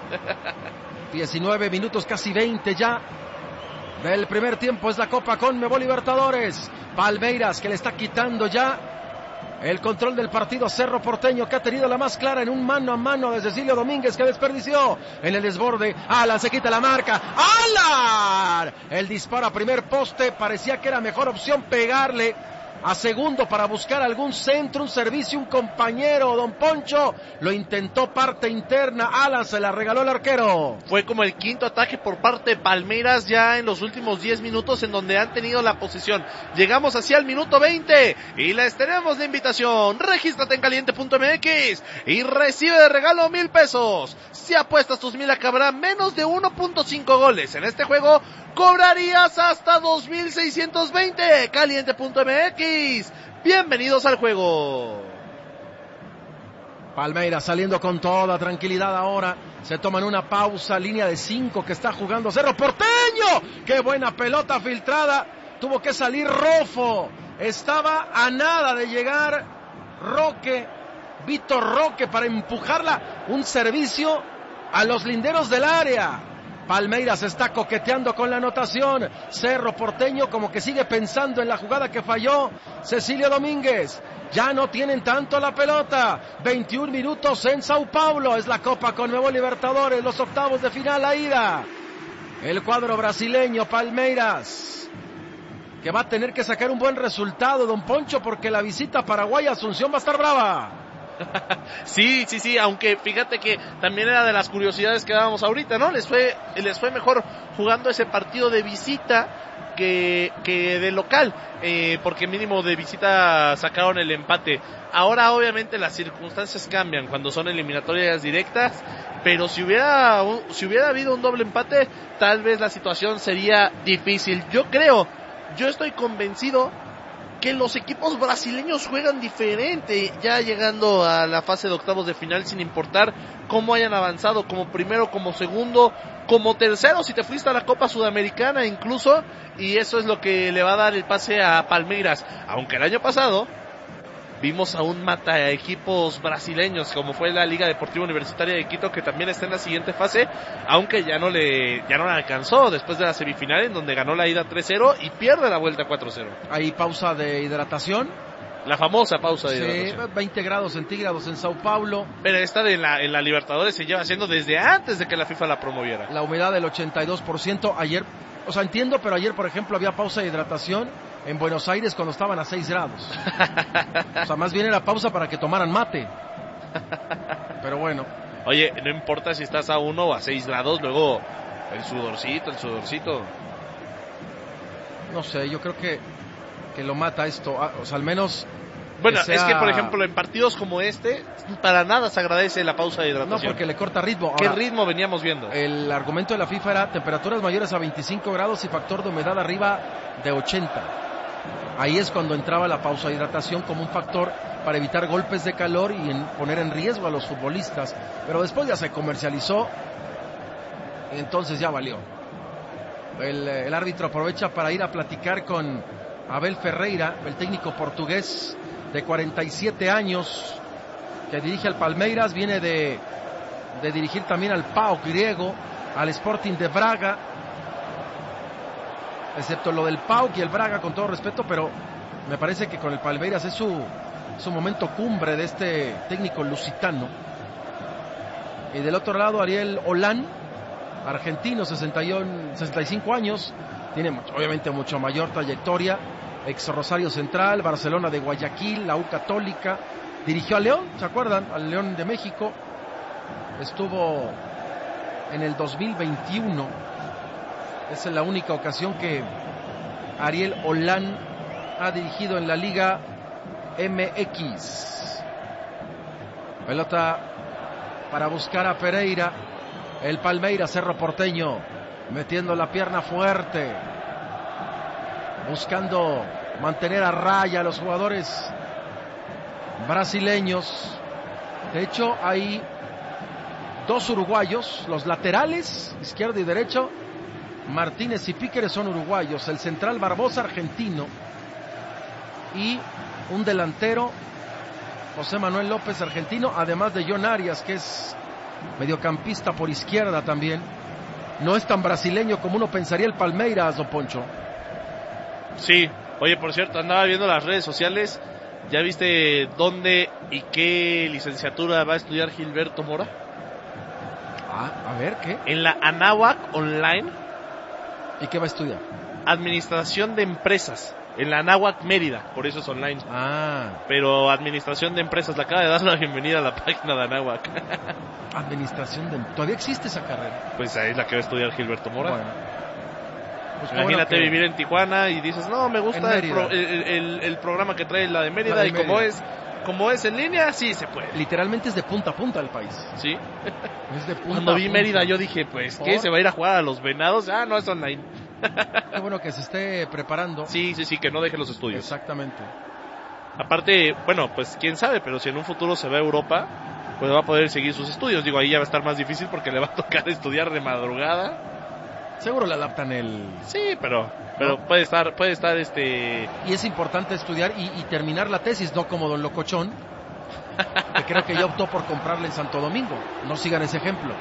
Speaker 11: 19 minutos, casi 20 ya. Del primer tiempo es la Copa Conmebol Libertadores. Palmeiras que le está quitando ya el control del partido a Cerro Porteño, que ha tenido la más clara en un mano a mano de Cecilio Domínguez, que desperdició en el desborde. Alan se quita la marca. ¡Alan! El disparo a primer poste, parecía que era mejor opción pegarle a segundo para buscar algún centro, un servicio, un compañero. Don Poncho lo intentó parte interna, Alan se la regaló al arquero.
Speaker 12: Fue como el quinto ataque por parte de Palmeiras ya en los últimos 10 minutos en donde han tenido la posesión. Llegamos hacia el minuto 20 y les tenemos de invitación. Regístrate en caliente.mx y recibe de regalo 1,000 pesos. Si apuestas tus 1,000 acabará menos de 1.5 goles. En este juego cobrarías hasta 2,620. Caliente.mx. Bienvenidos al juego.
Speaker 11: Palmeiras saliendo con toda tranquilidad ahora. Se toman una pausa, línea de 5 que está jugando Cerro Porteño. ¡Qué buena pelota filtrada! Tuvo que salir Rofo. Estaba a nada de llegar Vitor Roque, para empujarla. Un servicio a los linderos del área. Palmeiras está coqueteando con la anotación. Cerro Porteño como que sigue pensando en la jugada que falló Cecilio Domínguez. Ya no tienen tanto la pelota. 21 minutos en Sao Paulo. Es la Copa Conmebol Libertadores, los octavos de final, la ida. El cuadro brasileño, Palmeiras, que va a tener que sacar un buen resultado, don Poncho, porque la visita a Paraguay, Asunción, va a estar brava.
Speaker 12: Sí, aunque fíjate que también era de las curiosidades que dábamos ahorita, ¿no? Les fue mejor jugando ese partido de visita que de local, porque mínimo de visita sacaron el empate. Ahora obviamente las circunstancias cambian cuando son eliminatorias directas, pero si hubiera habido un doble empate, tal vez la situación sería difícil. Yo estoy convencido que los equipos brasileños juegan diferente, ya llegando a la fase de octavos de final, sin importar cómo hayan avanzado, como primero, como segundo, como tercero, si te fuiste a la Copa Sudamericana incluso, y eso es lo que le va a dar el pase a Palmeiras, aunque el año pasado vimos a un mata equipos brasileños, como fue la Liga Deportiva Universitaria de Quito, que también está en la siguiente fase, aunque ya no le alcanzó después de la semifinal, en donde ganó la ida 3-0 y pierde la vuelta 4-0.
Speaker 11: Hay pausa de hidratación.
Speaker 12: La famosa pausa de hidratación.
Speaker 11: Sí, 20 grados centígrados en Sao Paulo.
Speaker 12: Pero esta en la Libertadores se lleva haciendo desde antes de que la FIFA la promoviera.
Speaker 11: La humedad del 82%. Ayer, entiendo, pero ayer, por ejemplo, había pausa de hidratación en Buenos Aires cuando estaban a 6 grados. Más bien era pausa para que tomaran mate. Pero bueno.
Speaker 12: Oye, no importa si estás a 1 o a 6 grados, luego el sudorcito.
Speaker 11: No sé, yo creo que lo mata esto, al menos...
Speaker 12: Bueno, es que por ejemplo en partidos como este, para nada se agradece la pausa de hidratación.
Speaker 11: No, porque le corta ritmo.
Speaker 12: Ahora, ¿qué ritmo veníamos viendo?
Speaker 11: El argumento de la FIFA era temperaturas mayores a 25 grados y factor de humedad arriba de 80. Ahí es cuando entraba la pausa de hidratación como un factor para evitar golpes de calor y poner en riesgo a los futbolistas. Pero después ya se comercializó y entonces ya valió. El árbitro aprovecha para ir a platicar con Abel Ferreira, el técnico portugués de 47 años que dirige al Palmeiras, viene de dirigir también al PAOK griego, al Sporting de Braga, excepto lo del PAOK y el Braga, con todo respeto, pero me parece que con el Palmeiras es su momento cumbre de este técnico lusitano. Y del otro lado, Ariel Holán, argentino, 65 años, tiene obviamente mucho mayor trayectoria, ex Rosario Central, Barcelona de Guayaquil, la U Católica, dirigió a León, ¿se acuerdan? Al León de México, estuvo en el 2021, esa es la única ocasión que Ariel Holán ha dirigido en la Liga MX. Pelota para buscar a Pereira, el Palmeiras, Cerro Porteño, metiendo la pierna fuerte, buscando mantener a raya a los jugadores brasileños. De hecho, hay dos uruguayos, los laterales, izquierdo y derecho, Martínez y Píqueres son uruguayos, el central Barbosa, argentino, y un delantero, José Manuel López, argentino, además de John Arias, que es mediocampista por izquierda también. No es tan brasileño como uno pensaría el Palmeiras, don Poncho.
Speaker 12: Sí, oye, por cierto, andaba viendo las redes sociales. ¿Ya viste dónde y qué licenciatura va a estudiar Gilberto Mora?
Speaker 11: A ver, ¿qué?
Speaker 12: En la Anáhuac Online.
Speaker 11: ¿Y qué va a estudiar?
Speaker 12: Administración de empresas. En la Anáhuac Mérida, por eso es online. Pero administración de empresas, le acaba de dar la bienvenida a la página de Anáhuac.
Speaker 11: ¿Todavía existe esa carrera?
Speaker 12: Pues ahí es la que va a estudiar Gilberto Mora.
Speaker 11: Bueno.
Speaker 12: Pues imagínate vivir en Tijuana y dices, no, me gusta el programa que trae la de Mérida, y como es en línea, sí se puede.
Speaker 11: Literalmente es de punta a punta el país.
Speaker 12: Sí.
Speaker 11: Es de punta
Speaker 12: Cuando vi Mérida yo dije, pues, ¿qué? ¿Se va a ir a jugar a los Venados? No, es online.
Speaker 11: Qué bueno que se esté preparando.
Speaker 12: Sí, que no deje los estudios.
Speaker 11: Exactamente.
Speaker 12: Aparte, bueno, pues quién sabe, pero si en un futuro se va a Europa, pues va a poder seguir sus estudios. Digo, ahí ya va a estar más difícil porque le va a tocar estudiar de madrugada.
Speaker 11: Seguro le adaptan
Speaker 12: Sí, pero puede estar
Speaker 11: Y es importante estudiar y terminar la tesis, no como Don Locochón, que creo que ya optó por comprarle en Santo Domingo. No sigan ese ejemplo.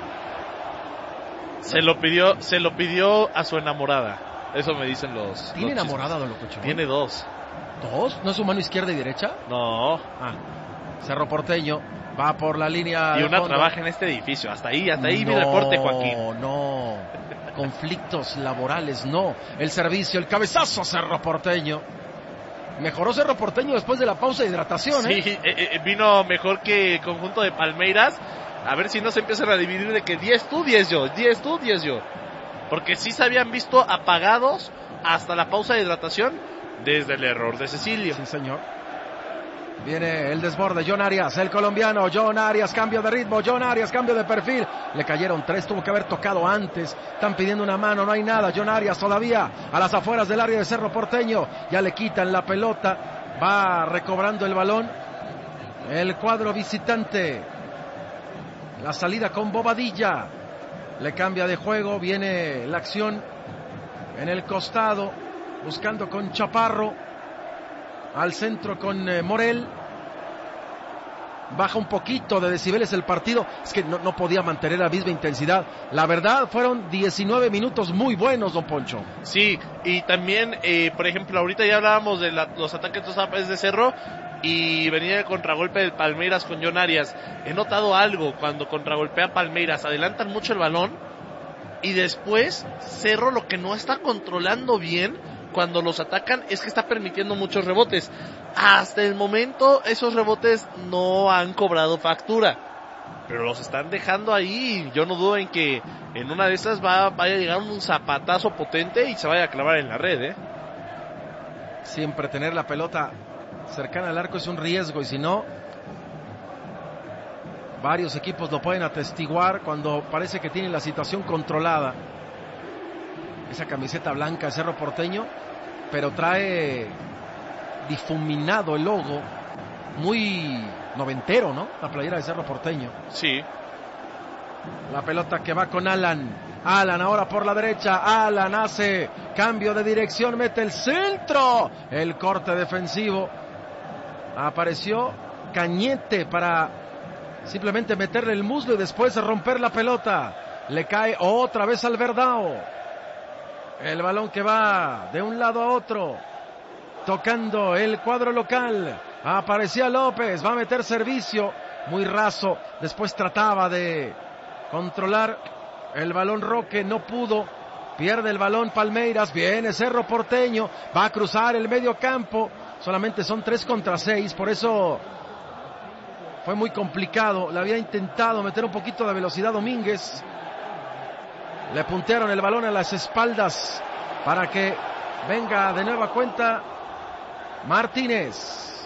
Speaker 12: Se lo pidió a su enamorada. Eso me dicen los...
Speaker 11: ¿Tiene
Speaker 12: los
Speaker 11: enamorada Don Locochón?
Speaker 12: Tiene 2.
Speaker 11: ¿2? ¿No es su mano izquierda y derecha?
Speaker 12: No.
Speaker 11: Cerro Porteño va por la línea
Speaker 12: y
Speaker 11: de
Speaker 12: una
Speaker 11: fondo.
Speaker 12: Trabaja en este edificio. Hasta ahí mi reporte, Joaquín.
Speaker 11: No. Conflictos laborales, no. El servicio, el cabezazo a Cerro Porteño. Mejoró Cerro Porteño después de la pausa de hidratación,
Speaker 12: Sí, vino mejor que el conjunto de Palmeiras. A ver si no se empiezan a dividir de que 10 tú, 10 yo, 10 tú, 10 yo. Porque sí se habían visto apagados hasta la pausa de hidratación desde el error de Cecilio.
Speaker 11: Sí, señor. Viene el desborde, John Arias, el colombiano, John Arias, cambio de ritmo, John Arias, cambio de perfil. Le cayeron 3, tuvo que haber tocado antes. Están pidiendo una mano, no hay nada. John Arias todavía a las afueras del área de Cerro Porteño. Ya le quitan la pelota, va recobrando el balón. El cuadro visitante. La salida con Bobadilla. Le cambia de juego, viene la acción en el costado, buscando con Chaparro. Al centro con Morel. Baja un poquito de decibeles el partido. Es que no podía mantener la misma intensidad. La verdad, fueron 19 minutos muy buenos, don Poncho.
Speaker 12: Sí, y también, por ejemplo, ahorita ya hablábamos de los ataques de Cerro y venía el contragolpe del Palmeiras con John Arias. He notado algo cuando contragolpea Palmeiras. Adelantan mucho el balón y después Cerro lo que no está controlando bien cuando los atacan es que está permitiendo muchos rebotes. Hasta el momento esos rebotes no han cobrado factura, pero los están dejando ahí. Yo no dudo en que en una de esas vaya a llegar un zapatazo potente y se vaya a clavar en la red.
Speaker 11: Siempre tener la pelota cercana al arco es un riesgo, y si no, varios equipos lo pueden atestiguar cuando parece que tienen la situación controlada. Esa camiseta blanca de Cerro Porteño, pero trae difuminado el logo, muy noventero, ¿no? La playera de Cerro Porteño.
Speaker 12: Sí.
Speaker 11: La pelota que va con Alan. Alan ahora por la derecha. Alan hace cambio de dirección, mete el centro. El corte defensivo. Apareció Cañete para simplemente meterle el muslo y después romper la pelota. Le cae otra vez al Verdao. El balón que va de un lado a otro, tocando el cuadro local. Aparecía López, va a meter servicio, muy raso. Después trataba de controlar el balón Roque, no pudo. Pierde el balón Palmeiras, viene Cerro Porteño, va a cruzar el medio campo. Solamente son 3 contra 6, por eso fue muy complicado. Le había intentado meter un poquito de velocidad Domínguez. Le puntearon el balón a las espaldas para que venga de nueva cuenta Martínez.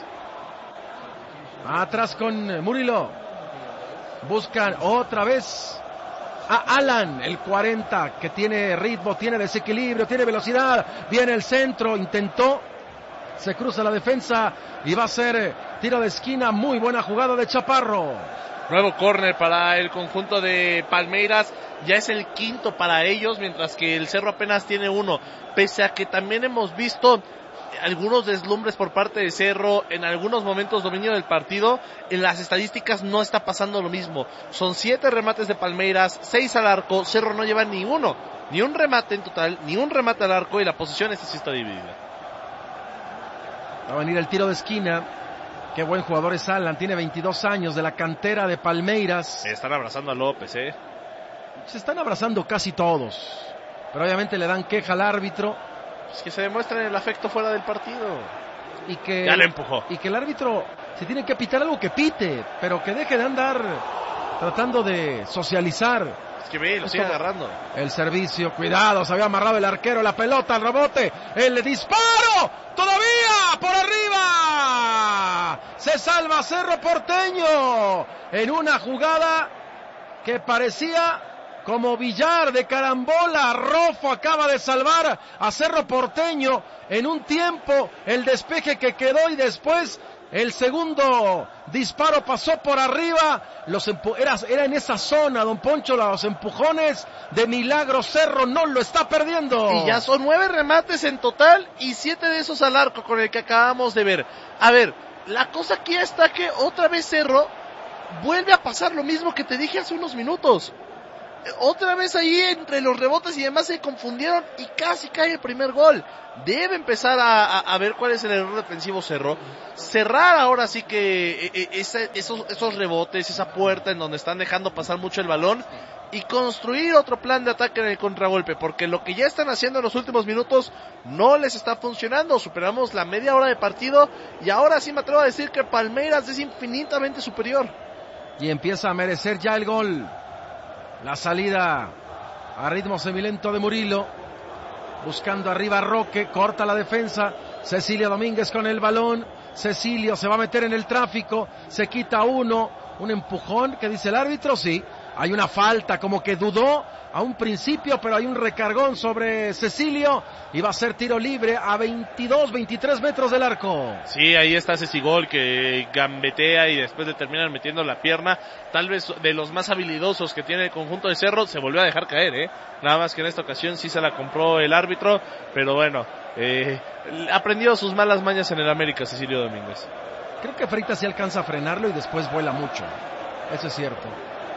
Speaker 11: Atrás con Murilo. Buscan otra vez a Alan, el 40, que tiene ritmo, tiene desequilibrio, tiene velocidad. Viene el centro, intentó. Se cruza la defensa y va a ser tiro de esquina. Muy buena jugada de Chaparro.
Speaker 12: Nuevo córner para el conjunto de Palmeiras. Ya es el 5º para ellos, mientras que el Cerro apenas tiene 1. Pese a que también hemos visto algunos deslumbres por parte de Cerro, en algunos momentos dominio del partido, en las estadísticas no está pasando lo mismo. Son 7 remates de Palmeiras, 6 al arco. Cerro no lleva ni uno, ni un remate en total, ni un remate al arco, y la posición esta sí está dividida.
Speaker 11: Va a venir el tiro de esquina. Qué buen jugador es Alan, tiene 22 años, de la cantera de Palmeiras.
Speaker 12: Están abrazando a López,
Speaker 11: Se están abrazando casi todos, pero obviamente le dan queja al árbitro.
Speaker 12: Es que se demuestra el afecto fuera del partido.
Speaker 11: Y que,
Speaker 12: ya le empujó.
Speaker 11: Y que el árbitro, si tiene que pitar algo, que pite, pero que deje de andar tratando de socializar.
Speaker 12: Es que ve, lo sigue agarrando.
Speaker 11: El servicio, cuidado, se había amarrado el arquero, la pelota, el rebote, el disparo, todavía por arriba. Se salva Cerro Porteño en una jugada que parecía como billar de carambola. Rofo acaba de salvar a Cerro Porteño en un tiempo, el despeje que quedó y después El segundo disparo pasó por arriba. Era en esa zona, don Poncho, los empujones de Milagro Cerro no lo está perdiendo.
Speaker 12: Y ya son 9 remates en total y 7 de esos al arco con el que acabamos de ver. A ver, la cosa aquí está que otra vez Cerro vuelve a pasar lo mismo que te dije hace unos minutos. Otra vez ahí entre los rebotes y demás se confundieron y casi cae el primer gol. Debe empezar a ver cuál es el error defensivo Cerro. Cerrar ahora sí que esos rebotes, esa puerta en donde están dejando pasar mucho el balón y construir otro plan de ataque en el contragolpe, porque lo que ya están haciendo en los últimos minutos no les está funcionando. Superamos la media hora de partido y ahora sí me atrevo a decir que Palmeiras es infinitamente superior.
Speaker 11: Y empieza a merecer ya el gol. La salida a ritmo semilento de Murillo, buscando arriba a Roque, corta la defensa, Cecilio Domínguez con el balón, Cecilio se va a meter en el tráfico, se quita uno, un empujón, ¿qué dice el árbitro? Sí, hay una falta, como que dudó a un principio, pero hay un recargón sobre Cecilio y va a ser tiro libre a 22, 23 metros del arco.
Speaker 12: Sí, ahí está Cecigol que gambetea y después le terminan metiendo la pierna, tal vez de los más habilidosos que tiene el conjunto de Cerro. Se volvió a dejar caer, nada más que en esta ocasión sí se la compró el árbitro, pero bueno, aprendió sus malas mañas en el América Cecilio Domínguez.
Speaker 11: Creo que Freitas sí alcanza a frenarlo y después vuela mucho, eso es cierto.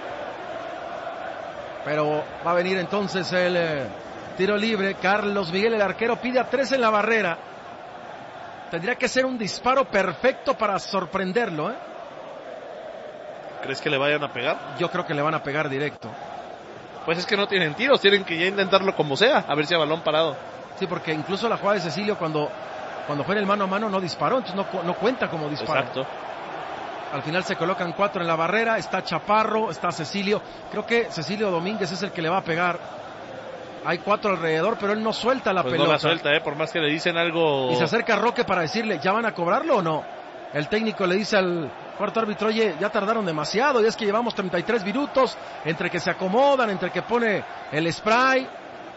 Speaker 11: Pero va a venir entonces el tiro libre. Carlos Miguel, el arquero, pide a 3 en la barrera. Tendría que ser un disparo perfecto para sorprenderlo,
Speaker 12: ¿Crees que le vayan a pegar?
Speaker 11: Yo creo que le van a pegar directo.
Speaker 12: Pues es que no tienen tiros, tienen que ya intentarlo como sea, a ver si a balón parado.
Speaker 11: Sí, porque incluso la jugada de Cecilio cuando fue en el mano a mano no disparó, entonces no cuenta como disparo.
Speaker 12: Exacto.
Speaker 11: Al final se colocan 4 en la barrera, está Chaparro, está Cecilio. Creo que Cecilio Domínguez es el que le va a pegar. Hay 4 alrededor, pero él no suelta la pelota.
Speaker 12: No la suelta, por más que le dicen algo.
Speaker 11: Y se acerca a Roque para decirle, ¿ya van a cobrarlo o no? El técnico le dice al cuarto árbitro, oye, ya tardaron demasiado, y es que llevamos 33 minutos, entre que se acomodan, entre que pone el spray.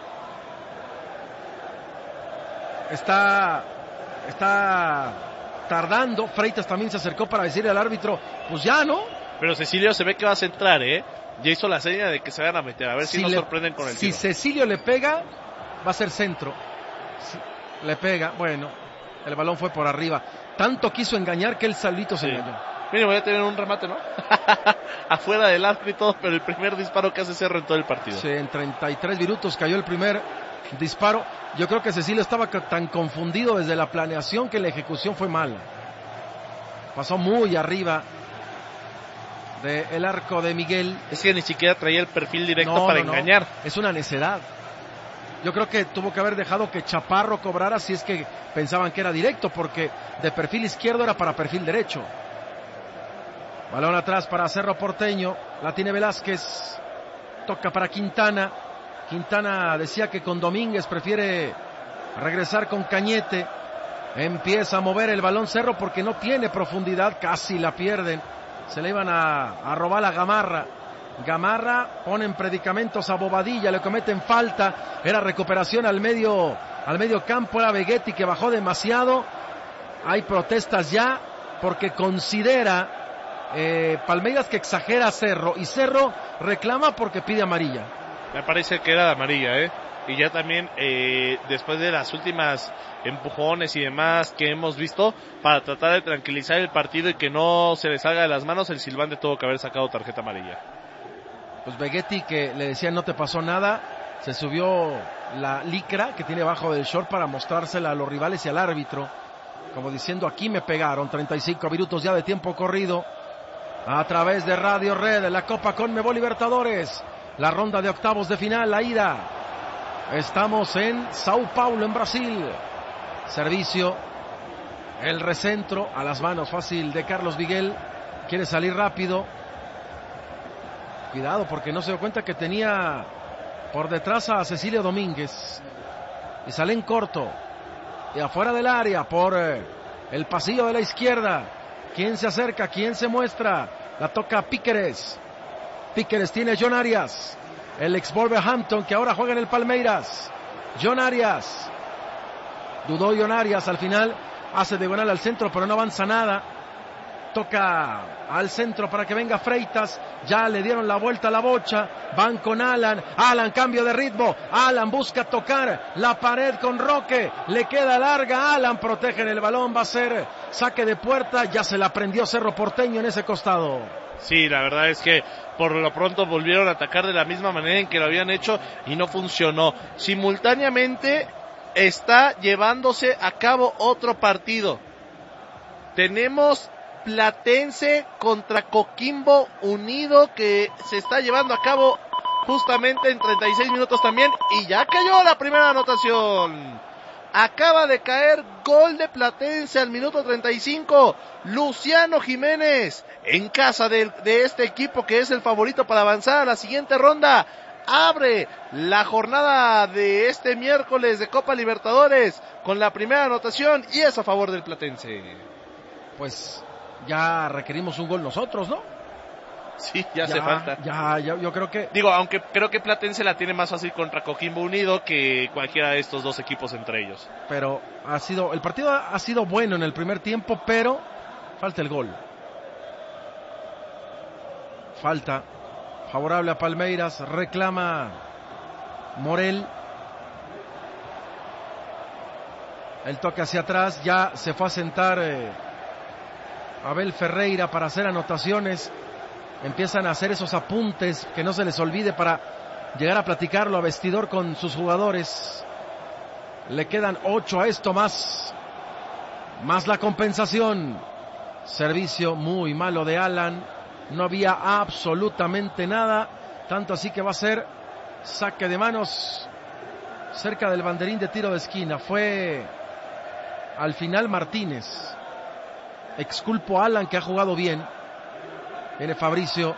Speaker 11: Está tardando. Freitas también se acercó para decirle al árbitro, pues ya, ¿no?
Speaker 12: Pero Cecilio se ve que va a centrar, ya hizo la seña de que se van a meter, a ver si nos sorprenden con el tiro.
Speaker 11: Si Cecilio le pega, va a ser centro. Si le pega, bueno, el balón fue por arriba. Tanto quiso engañar que él solito se engañó.
Speaker 12: Mira, voy a tener un remate, ¿no? Afuera del arco y todo, pero el primer disparo que hace Cerro en todo el partido.
Speaker 11: Sí, en 33 minutos cayó el primer disparo. Yo creo que Cecilio estaba tan confundido desde la planeación que la ejecución fue mala. Pasó muy arriba del arco de Miguel.
Speaker 12: Es que ni siquiera traía el perfil directo para engañar.
Speaker 11: Es una necedad. Yo creo que tuvo que haber dejado que Chaparro cobrara si es que pensaban que era directo, porque de perfil izquierdo era para perfil derecho. Balón atrás para Cerro Porteño, la tiene Velázquez, toca para Quintana. Quintana decía que con Domínguez prefiere regresar con Cañete. Empieza a mover el balón Cerro porque no tiene profundidad, casi la pierden. Se le iban a robar a Gamarra. Gamarra pone en predicamentos a Bobadilla, le cometen falta. Era recuperación al medio campo, era Vegetti que bajó demasiado. Hay protestas ya porque considera Palmeiras que exagera a Cerro, y Cerro reclama porque pide amarilla.
Speaker 12: Me parece que era de amarilla, y ya también después de las últimas empujones y demás que hemos visto, para tratar de tranquilizar el partido y que no se le salga de las manos, el silbante tuvo que haber sacado tarjeta amarilla.
Speaker 11: Pues Vegetti, que le decía no te pasó nada, se subió la licra que tiene abajo del short para mostrársela a los rivales y al árbitro, como diciendo aquí me pegaron. 35 minutos ya de tiempo corrido a través de Radio Red, la Copa Conmebol Libertadores, la ronda de octavos de final, la ida. Estamos en Sao Paulo, en Brasil. Servicio, el recentro a las manos fácil de Carlos Miguel, quiere salir rápido. Cuidado porque no se dio cuenta que tenía por detrás a Cecilio Domínguez. Y sale en corto. Y afuera del área por el pasillo de la izquierda. ¿Quién se acerca? ¿Quién se muestra? La toca Píqueres. Píqueres tiene John Arias, el ex Wolverhampton que ahora juega en el Palmeiras. John Arias. Dudó John Arias, al final hace diagonal al centro pero no avanza nada. Toca al centro para que venga Freitas. Ya le dieron la vuelta a la bocha. Van con Alan. Alan, cambio de ritmo. Alan busca tocar la pared con Roque. Le queda larga. Alan protege el balón. Va a ser saque de puerta. Ya se la prendió Cerro Porteño en ese costado.
Speaker 12: Sí, la verdad es que por lo pronto volvieron a atacar de la misma manera en que lo habían hecho y no funcionó. Simultáneamente está llevándose a cabo otro partido. Tenemos Platense contra Coquimbo Unido que se está llevando a cabo justamente en 36 minutos también y ya cayó la primera anotación. Acaba de caer gol de Platense al minuto 35. Luciano Jiménez en casa de este equipo que es el favorito para avanzar a la siguiente ronda. Abre la jornada de este miércoles de Copa Libertadores con la primera anotación y es a favor del Platense.
Speaker 11: Pues ya requerimos un gol nosotros, ¿no?
Speaker 12: Sí, ya hace falta.
Speaker 11: Ya, yo creo que...
Speaker 12: Digo, aunque creo que Platense la tiene más fácil contra Coquimbo Unido que cualquiera de estos dos equipos entre ellos.
Speaker 11: Pero el partido ha sido bueno en el primer tiempo, pero falta el gol. Falta. Favorable a Palmeiras, reclama Morel. El toque hacia atrás, ya se fue a sentar Abel Ferreira para hacer anotaciones. Empiezan a hacer esos apuntes, que no se les olvide para llegar a platicarlo a vestidor con sus jugadores. Le quedan 8 a esto más la compensación. Servicio muy malo de Alan, no había absolutamente nada, tanto así que va a ser saque de manos cerca del banderín de tiro de esquina. Fue al final Martínez. Exculpo a Alan, que ha jugado bien. Viene Fabricio.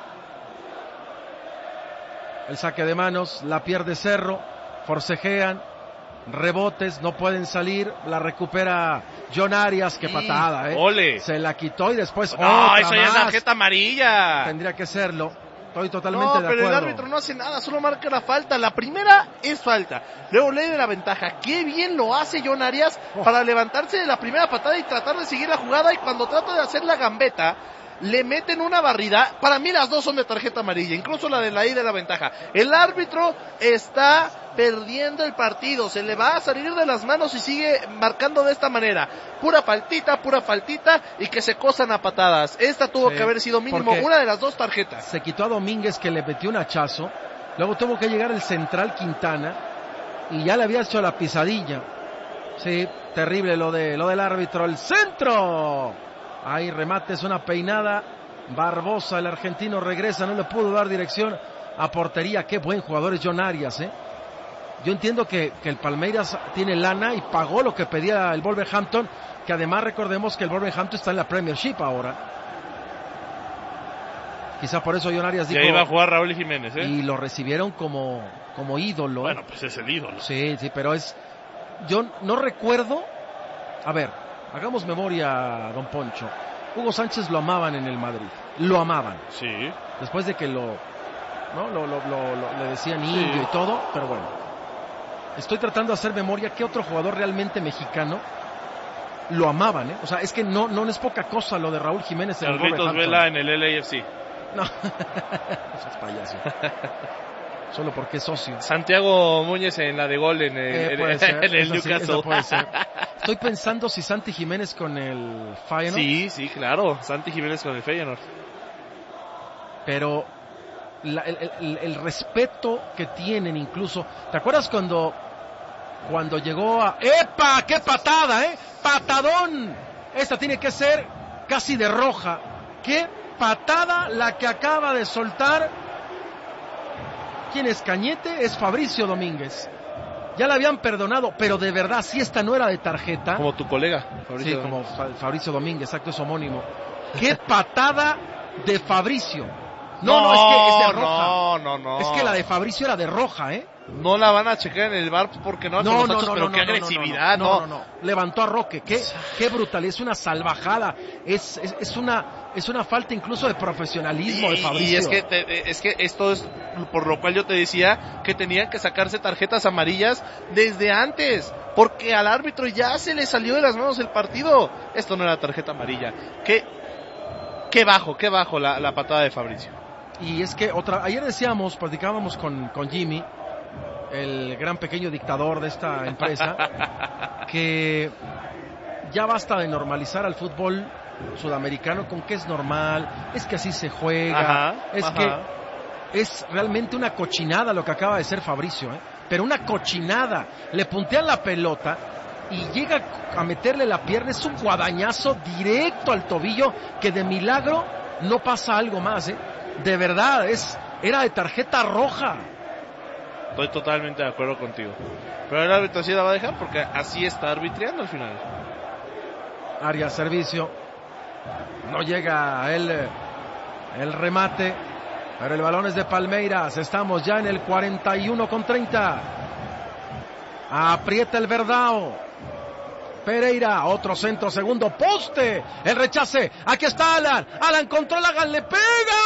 Speaker 11: El saque de manos, la pierde Cerro, forcejean, rebotes, no pueden salir, la recupera John Arias, qué patada,
Speaker 12: ¡Ole!
Speaker 11: Se la quitó y después
Speaker 12: ¡no, eso ya es tarjeta amarilla!
Speaker 11: Tendría que serlo, estoy totalmente de acuerdo.
Speaker 12: No, pero el árbitro no hace nada, solo marca la falta. La primera es falta, luego le da la ventaja. Qué bien lo hace John Arias para levantarse de la primera patada y tratar de seguir la jugada, y cuando trata de hacer la gambeta le meten una barrida. Para mí las dos son de tarjeta amarilla, incluso la de la ida de la ventaja. El árbitro está perdiendo el partido, se le va a salir de las manos y sigue marcando de esta manera. Pura faltita, y que se cosan a patadas. Esta tuvo que haber sido mínimo una de las dos tarjetas.
Speaker 11: Se quitó a Domínguez, que le metió un hachazo, luego tuvo que llegar el central Quintana y ya le había hecho la pisadilla. Sí, terrible lo del árbitro. El centro, ahí remate, es una peinada. Barbosa, el argentino, regresa, no le pudo dar dirección a portería. Qué buen jugador es John Arias, Yo entiendo que el Palmeiras tiene lana y pagó lo que pedía el Wolverhampton, que además recordemos que el Wolverhampton está en la Premiership ahora. Quizá por eso John Arias dijo...
Speaker 12: Y ahí va a jugar Raúl Jiménez,
Speaker 11: Y lo recibieron como ídolo.
Speaker 12: Bueno, pues es el ídolo.
Speaker 11: Sí, pero es... Yo no recuerdo... A ver, hagamos memoria, don Poncho. Hugo Sánchez lo amaban en el Madrid. Lo amaban.
Speaker 12: Sí.
Speaker 11: Después de que le decían indio y todo, pero bueno. Estoy tratando de hacer memoria. ¿Qué otro jugador realmente mexicano lo amaban? O sea, es que no es poca cosa lo de Raúl Jiménez en el
Speaker 12: Carlitos Vela en el LAFC.
Speaker 11: No, eso es payaso. Solo porque es socio.
Speaker 12: Santiago Muñez en la de gol en el Newcastle.
Speaker 11: Puede ser. Estoy pensando si Santi Jiménez con el Feyenoord.
Speaker 12: Sí, claro. Santi Jiménez con el Feyenoord.
Speaker 11: Pero el respeto que tienen incluso... ¿Te acuerdas cuando llegó a... ¡Epa! ¡Qué patada, ¡Patadón! Esta tiene que ser casi de roja. ¡Qué patada la que acaba de soltar! ¿Quién es Cañete? Es Fabricio Domínguez. Ya la habían perdonado, pero de verdad, si esta no era de tarjeta...
Speaker 12: Como tu colega.
Speaker 11: Fabricio Domínguez. Como Fabricio Domínguez, exacto, es homónimo. ¡Qué patada de Fabricio! No, es que es de roja.
Speaker 12: No.
Speaker 11: Es que la de Fabricio era de roja,
Speaker 12: No la van a checar en el VAR porque no, pero qué agresividad,
Speaker 11: no. Levantó a Roque, qué brutal, es una salvajada, es una falta incluso de profesionalismo de Fabricio.
Speaker 12: Y es que esto es por lo cual yo te decía que tenían que sacarse tarjetas amarillas desde antes, porque al árbitro ya se le salió de las manos el partido. Esto no era tarjeta amarilla. qué bajo la patada de Fabricio.
Speaker 11: Y es que ayer platicábamos con Jimmy, el gran pequeño dictador de esta empresa, que ya basta de normalizar al fútbol sudamericano con que es normal, es que así se juega, que es realmente una cochinada lo que acaba de ser Fabricio, pero una cochinada. Le puntean la pelota y llega a meterle la pierna, es un guadañazo directo al tobillo que de milagro no pasa algo más, de verdad, era de tarjeta roja.
Speaker 12: Estoy totalmente de acuerdo contigo, pero el árbitro sí la va a dejar porque así está arbitrando al final.
Speaker 11: Arias, servicio, no llega el remate, pero el balón es de Palmeiras. Estamos ya en el 41:30. Aprieta el Verdao. Pereira, otro centro, segundo poste, el rechace, aquí está Alan controla, Alan le pega,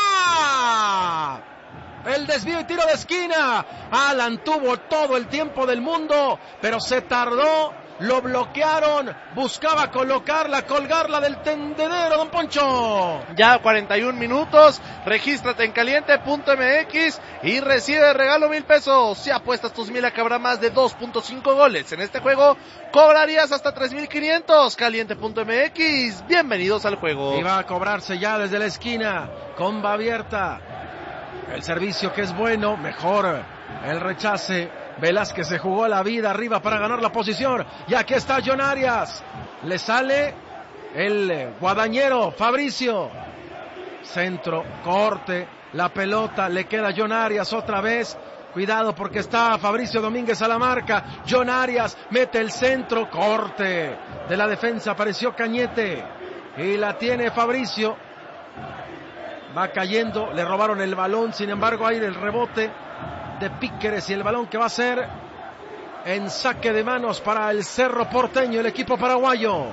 Speaker 11: el desvío y tiro de esquina. Alan tuvo todo el tiempo del mundo, pero se tardó, lo bloquearon, buscaba colgarla del tendedero, don Poncho.
Speaker 12: Ya 41 minutos, regístrate en caliente.mx y recibe de regalo 1,000 pesos. Si apuestas tus 1,000 a que habrá más de 2.5 goles en este juego, cobrarías hasta 3,500. Caliente.mx, bienvenidos al juego.
Speaker 11: Y va a cobrarse ya desde la esquina, comba abierta. El servicio que es bueno, mejor el rechace. Velázquez se jugó la vida arriba para ganar la posición. Y aquí está John Arias. Le sale el guadañero Fabricio. Centro, corte, la pelota, le queda John Arias otra vez. Cuidado porque está Fabricio Domínguez a la marca. John Arias mete el centro, corte de la defensa, apareció Cañete. Y la tiene Fabricio. Va cayendo, le robaron el balón, sin embargo hay el rebote de Píqueres y el balón que va a ser en saque de manos para el Cerro Porteño, el equipo paraguayo.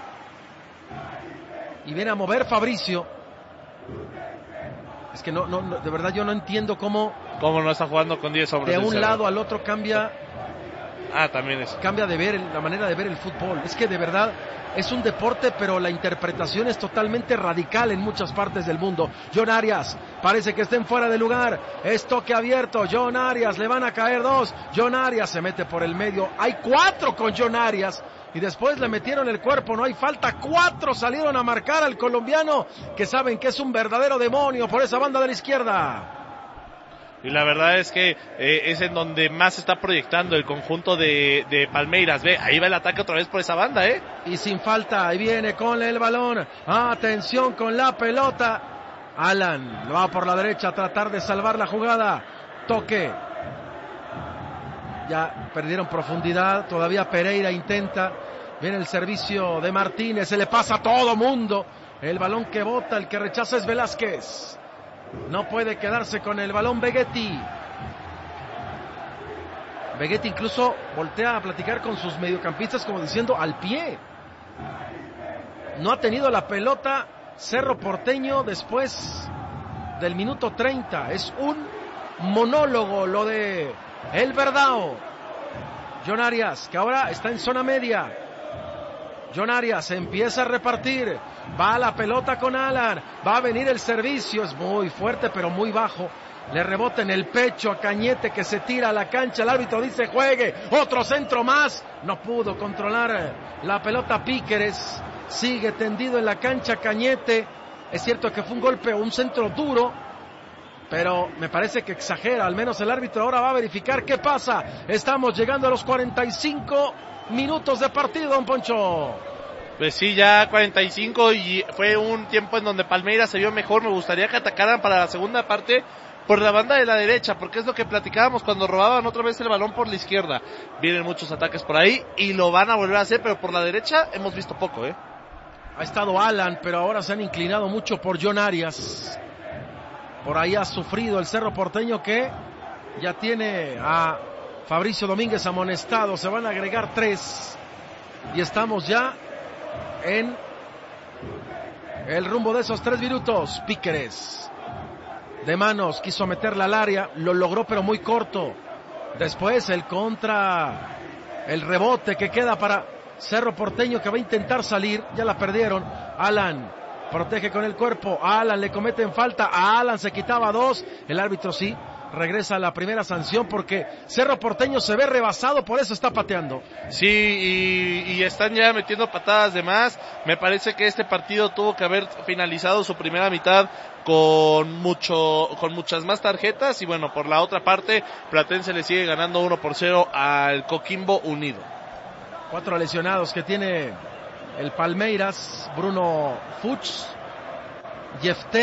Speaker 11: Y viene a mover Fabricio. Es que no, de verdad yo no entiendo cómo
Speaker 12: no está jugando con 10 hombres.
Speaker 11: De un lado al otro cambia.
Speaker 12: También es.
Speaker 11: Cambia la manera de ver el fútbol. Es que de verdad es un deporte, pero la interpretación es totalmente radical en muchas partes del mundo. John Arias, parece que estén fuera de lugar. Es toque abierto. John Arias, le van a caer 2. John Arias se mete por el medio. Hay 4 con John Arias. Y después le metieron el cuerpo, no hay falta. 4 salieron a marcar al colombiano, que saben que es un verdadero demonio por esa banda de la izquierda.
Speaker 12: Y la verdad es que es en donde más se está proyectando el conjunto de Palmeiras. Ve, ahí va el ataque otra vez por esa banda,
Speaker 11: Y sin falta, ahí viene con el balón. Atención con la pelota. Alan lo va por la derecha a tratar de salvar la jugada. Toque. Ya perdieron profundidad. Todavía Pereira intenta. Viene el servicio de Martínez. Se le pasa a todo mundo. El balón que bota, el que rechaza es Velázquez. No puede quedarse con el balón Begetti. Begetti incluso voltea a platicar con sus mediocampistas como diciendo al pie. No ha tenido la pelota Cerro Porteño después del minuto 30. Es un monólogo lo de el Verdao. John Arias, que ahora está en zona media. John Arias empieza a repartir, va a la pelota con Alan, va a venir el servicio, es muy fuerte pero muy bajo, le rebota en el pecho a Cañete que se tira a la cancha, el árbitro dice juegue, otro centro más, no pudo controlar la pelota Píqueres, sigue tendido en la cancha Cañete, es cierto que fue un golpe, un centro duro, pero me parece que exagera, al menos el árbitro ahora va a verificar qué pasa, estamos llegando a los 45 minutos de partido, don Poncho.
Speaker 12: Pues sí, ya 45 y fue un tiempo en donde Palmeiras se vio mejor. Me gustaría que atacaran para la segunda parte por la banda de la derecha, porque es lo que platicábamos cuando robaban otra vez el balón por la izquierda. Vienen muchos ataques por ahí y lo van a volver a hacer, pero por la derecha hemos visto poco,
Speaker 11: Ha estado Alan, pero ahora se han inclinado mucho por John Arias. Por ahí ha sufrido el Cerro Porteño, que ya tiene a Fabricio Domínguez amonestado, se van a agregar 3 y estamos ya en el rumbo de esos 3 minutos. Píqueres de manos, quiso meterla al área, lo logró pero muy corto. Después el rebote que queda para Cerro Porteño, que va a intentar salir, ya la perdieron. Alan protege con el cuerpo, a Alan le cometen falta, a Alan se quitaba 2, el árbitro sí regresa a la primera sanción porque Cerro Porteño se ve rebasado, por eso está pateando.
Speaker 12: Sí, y están ya metiendo patadas de más. Me parece que este partido tuvo que haber finalizado su primera mitad con muchas más tarjetas, y bueno, por la otra parte, Platense le sigue ganando 1-0 al Coquimbo Unido.
Speaker 11: 4 lesionados que tiene el Palmeiras: Bruno Fuchs, Jefté,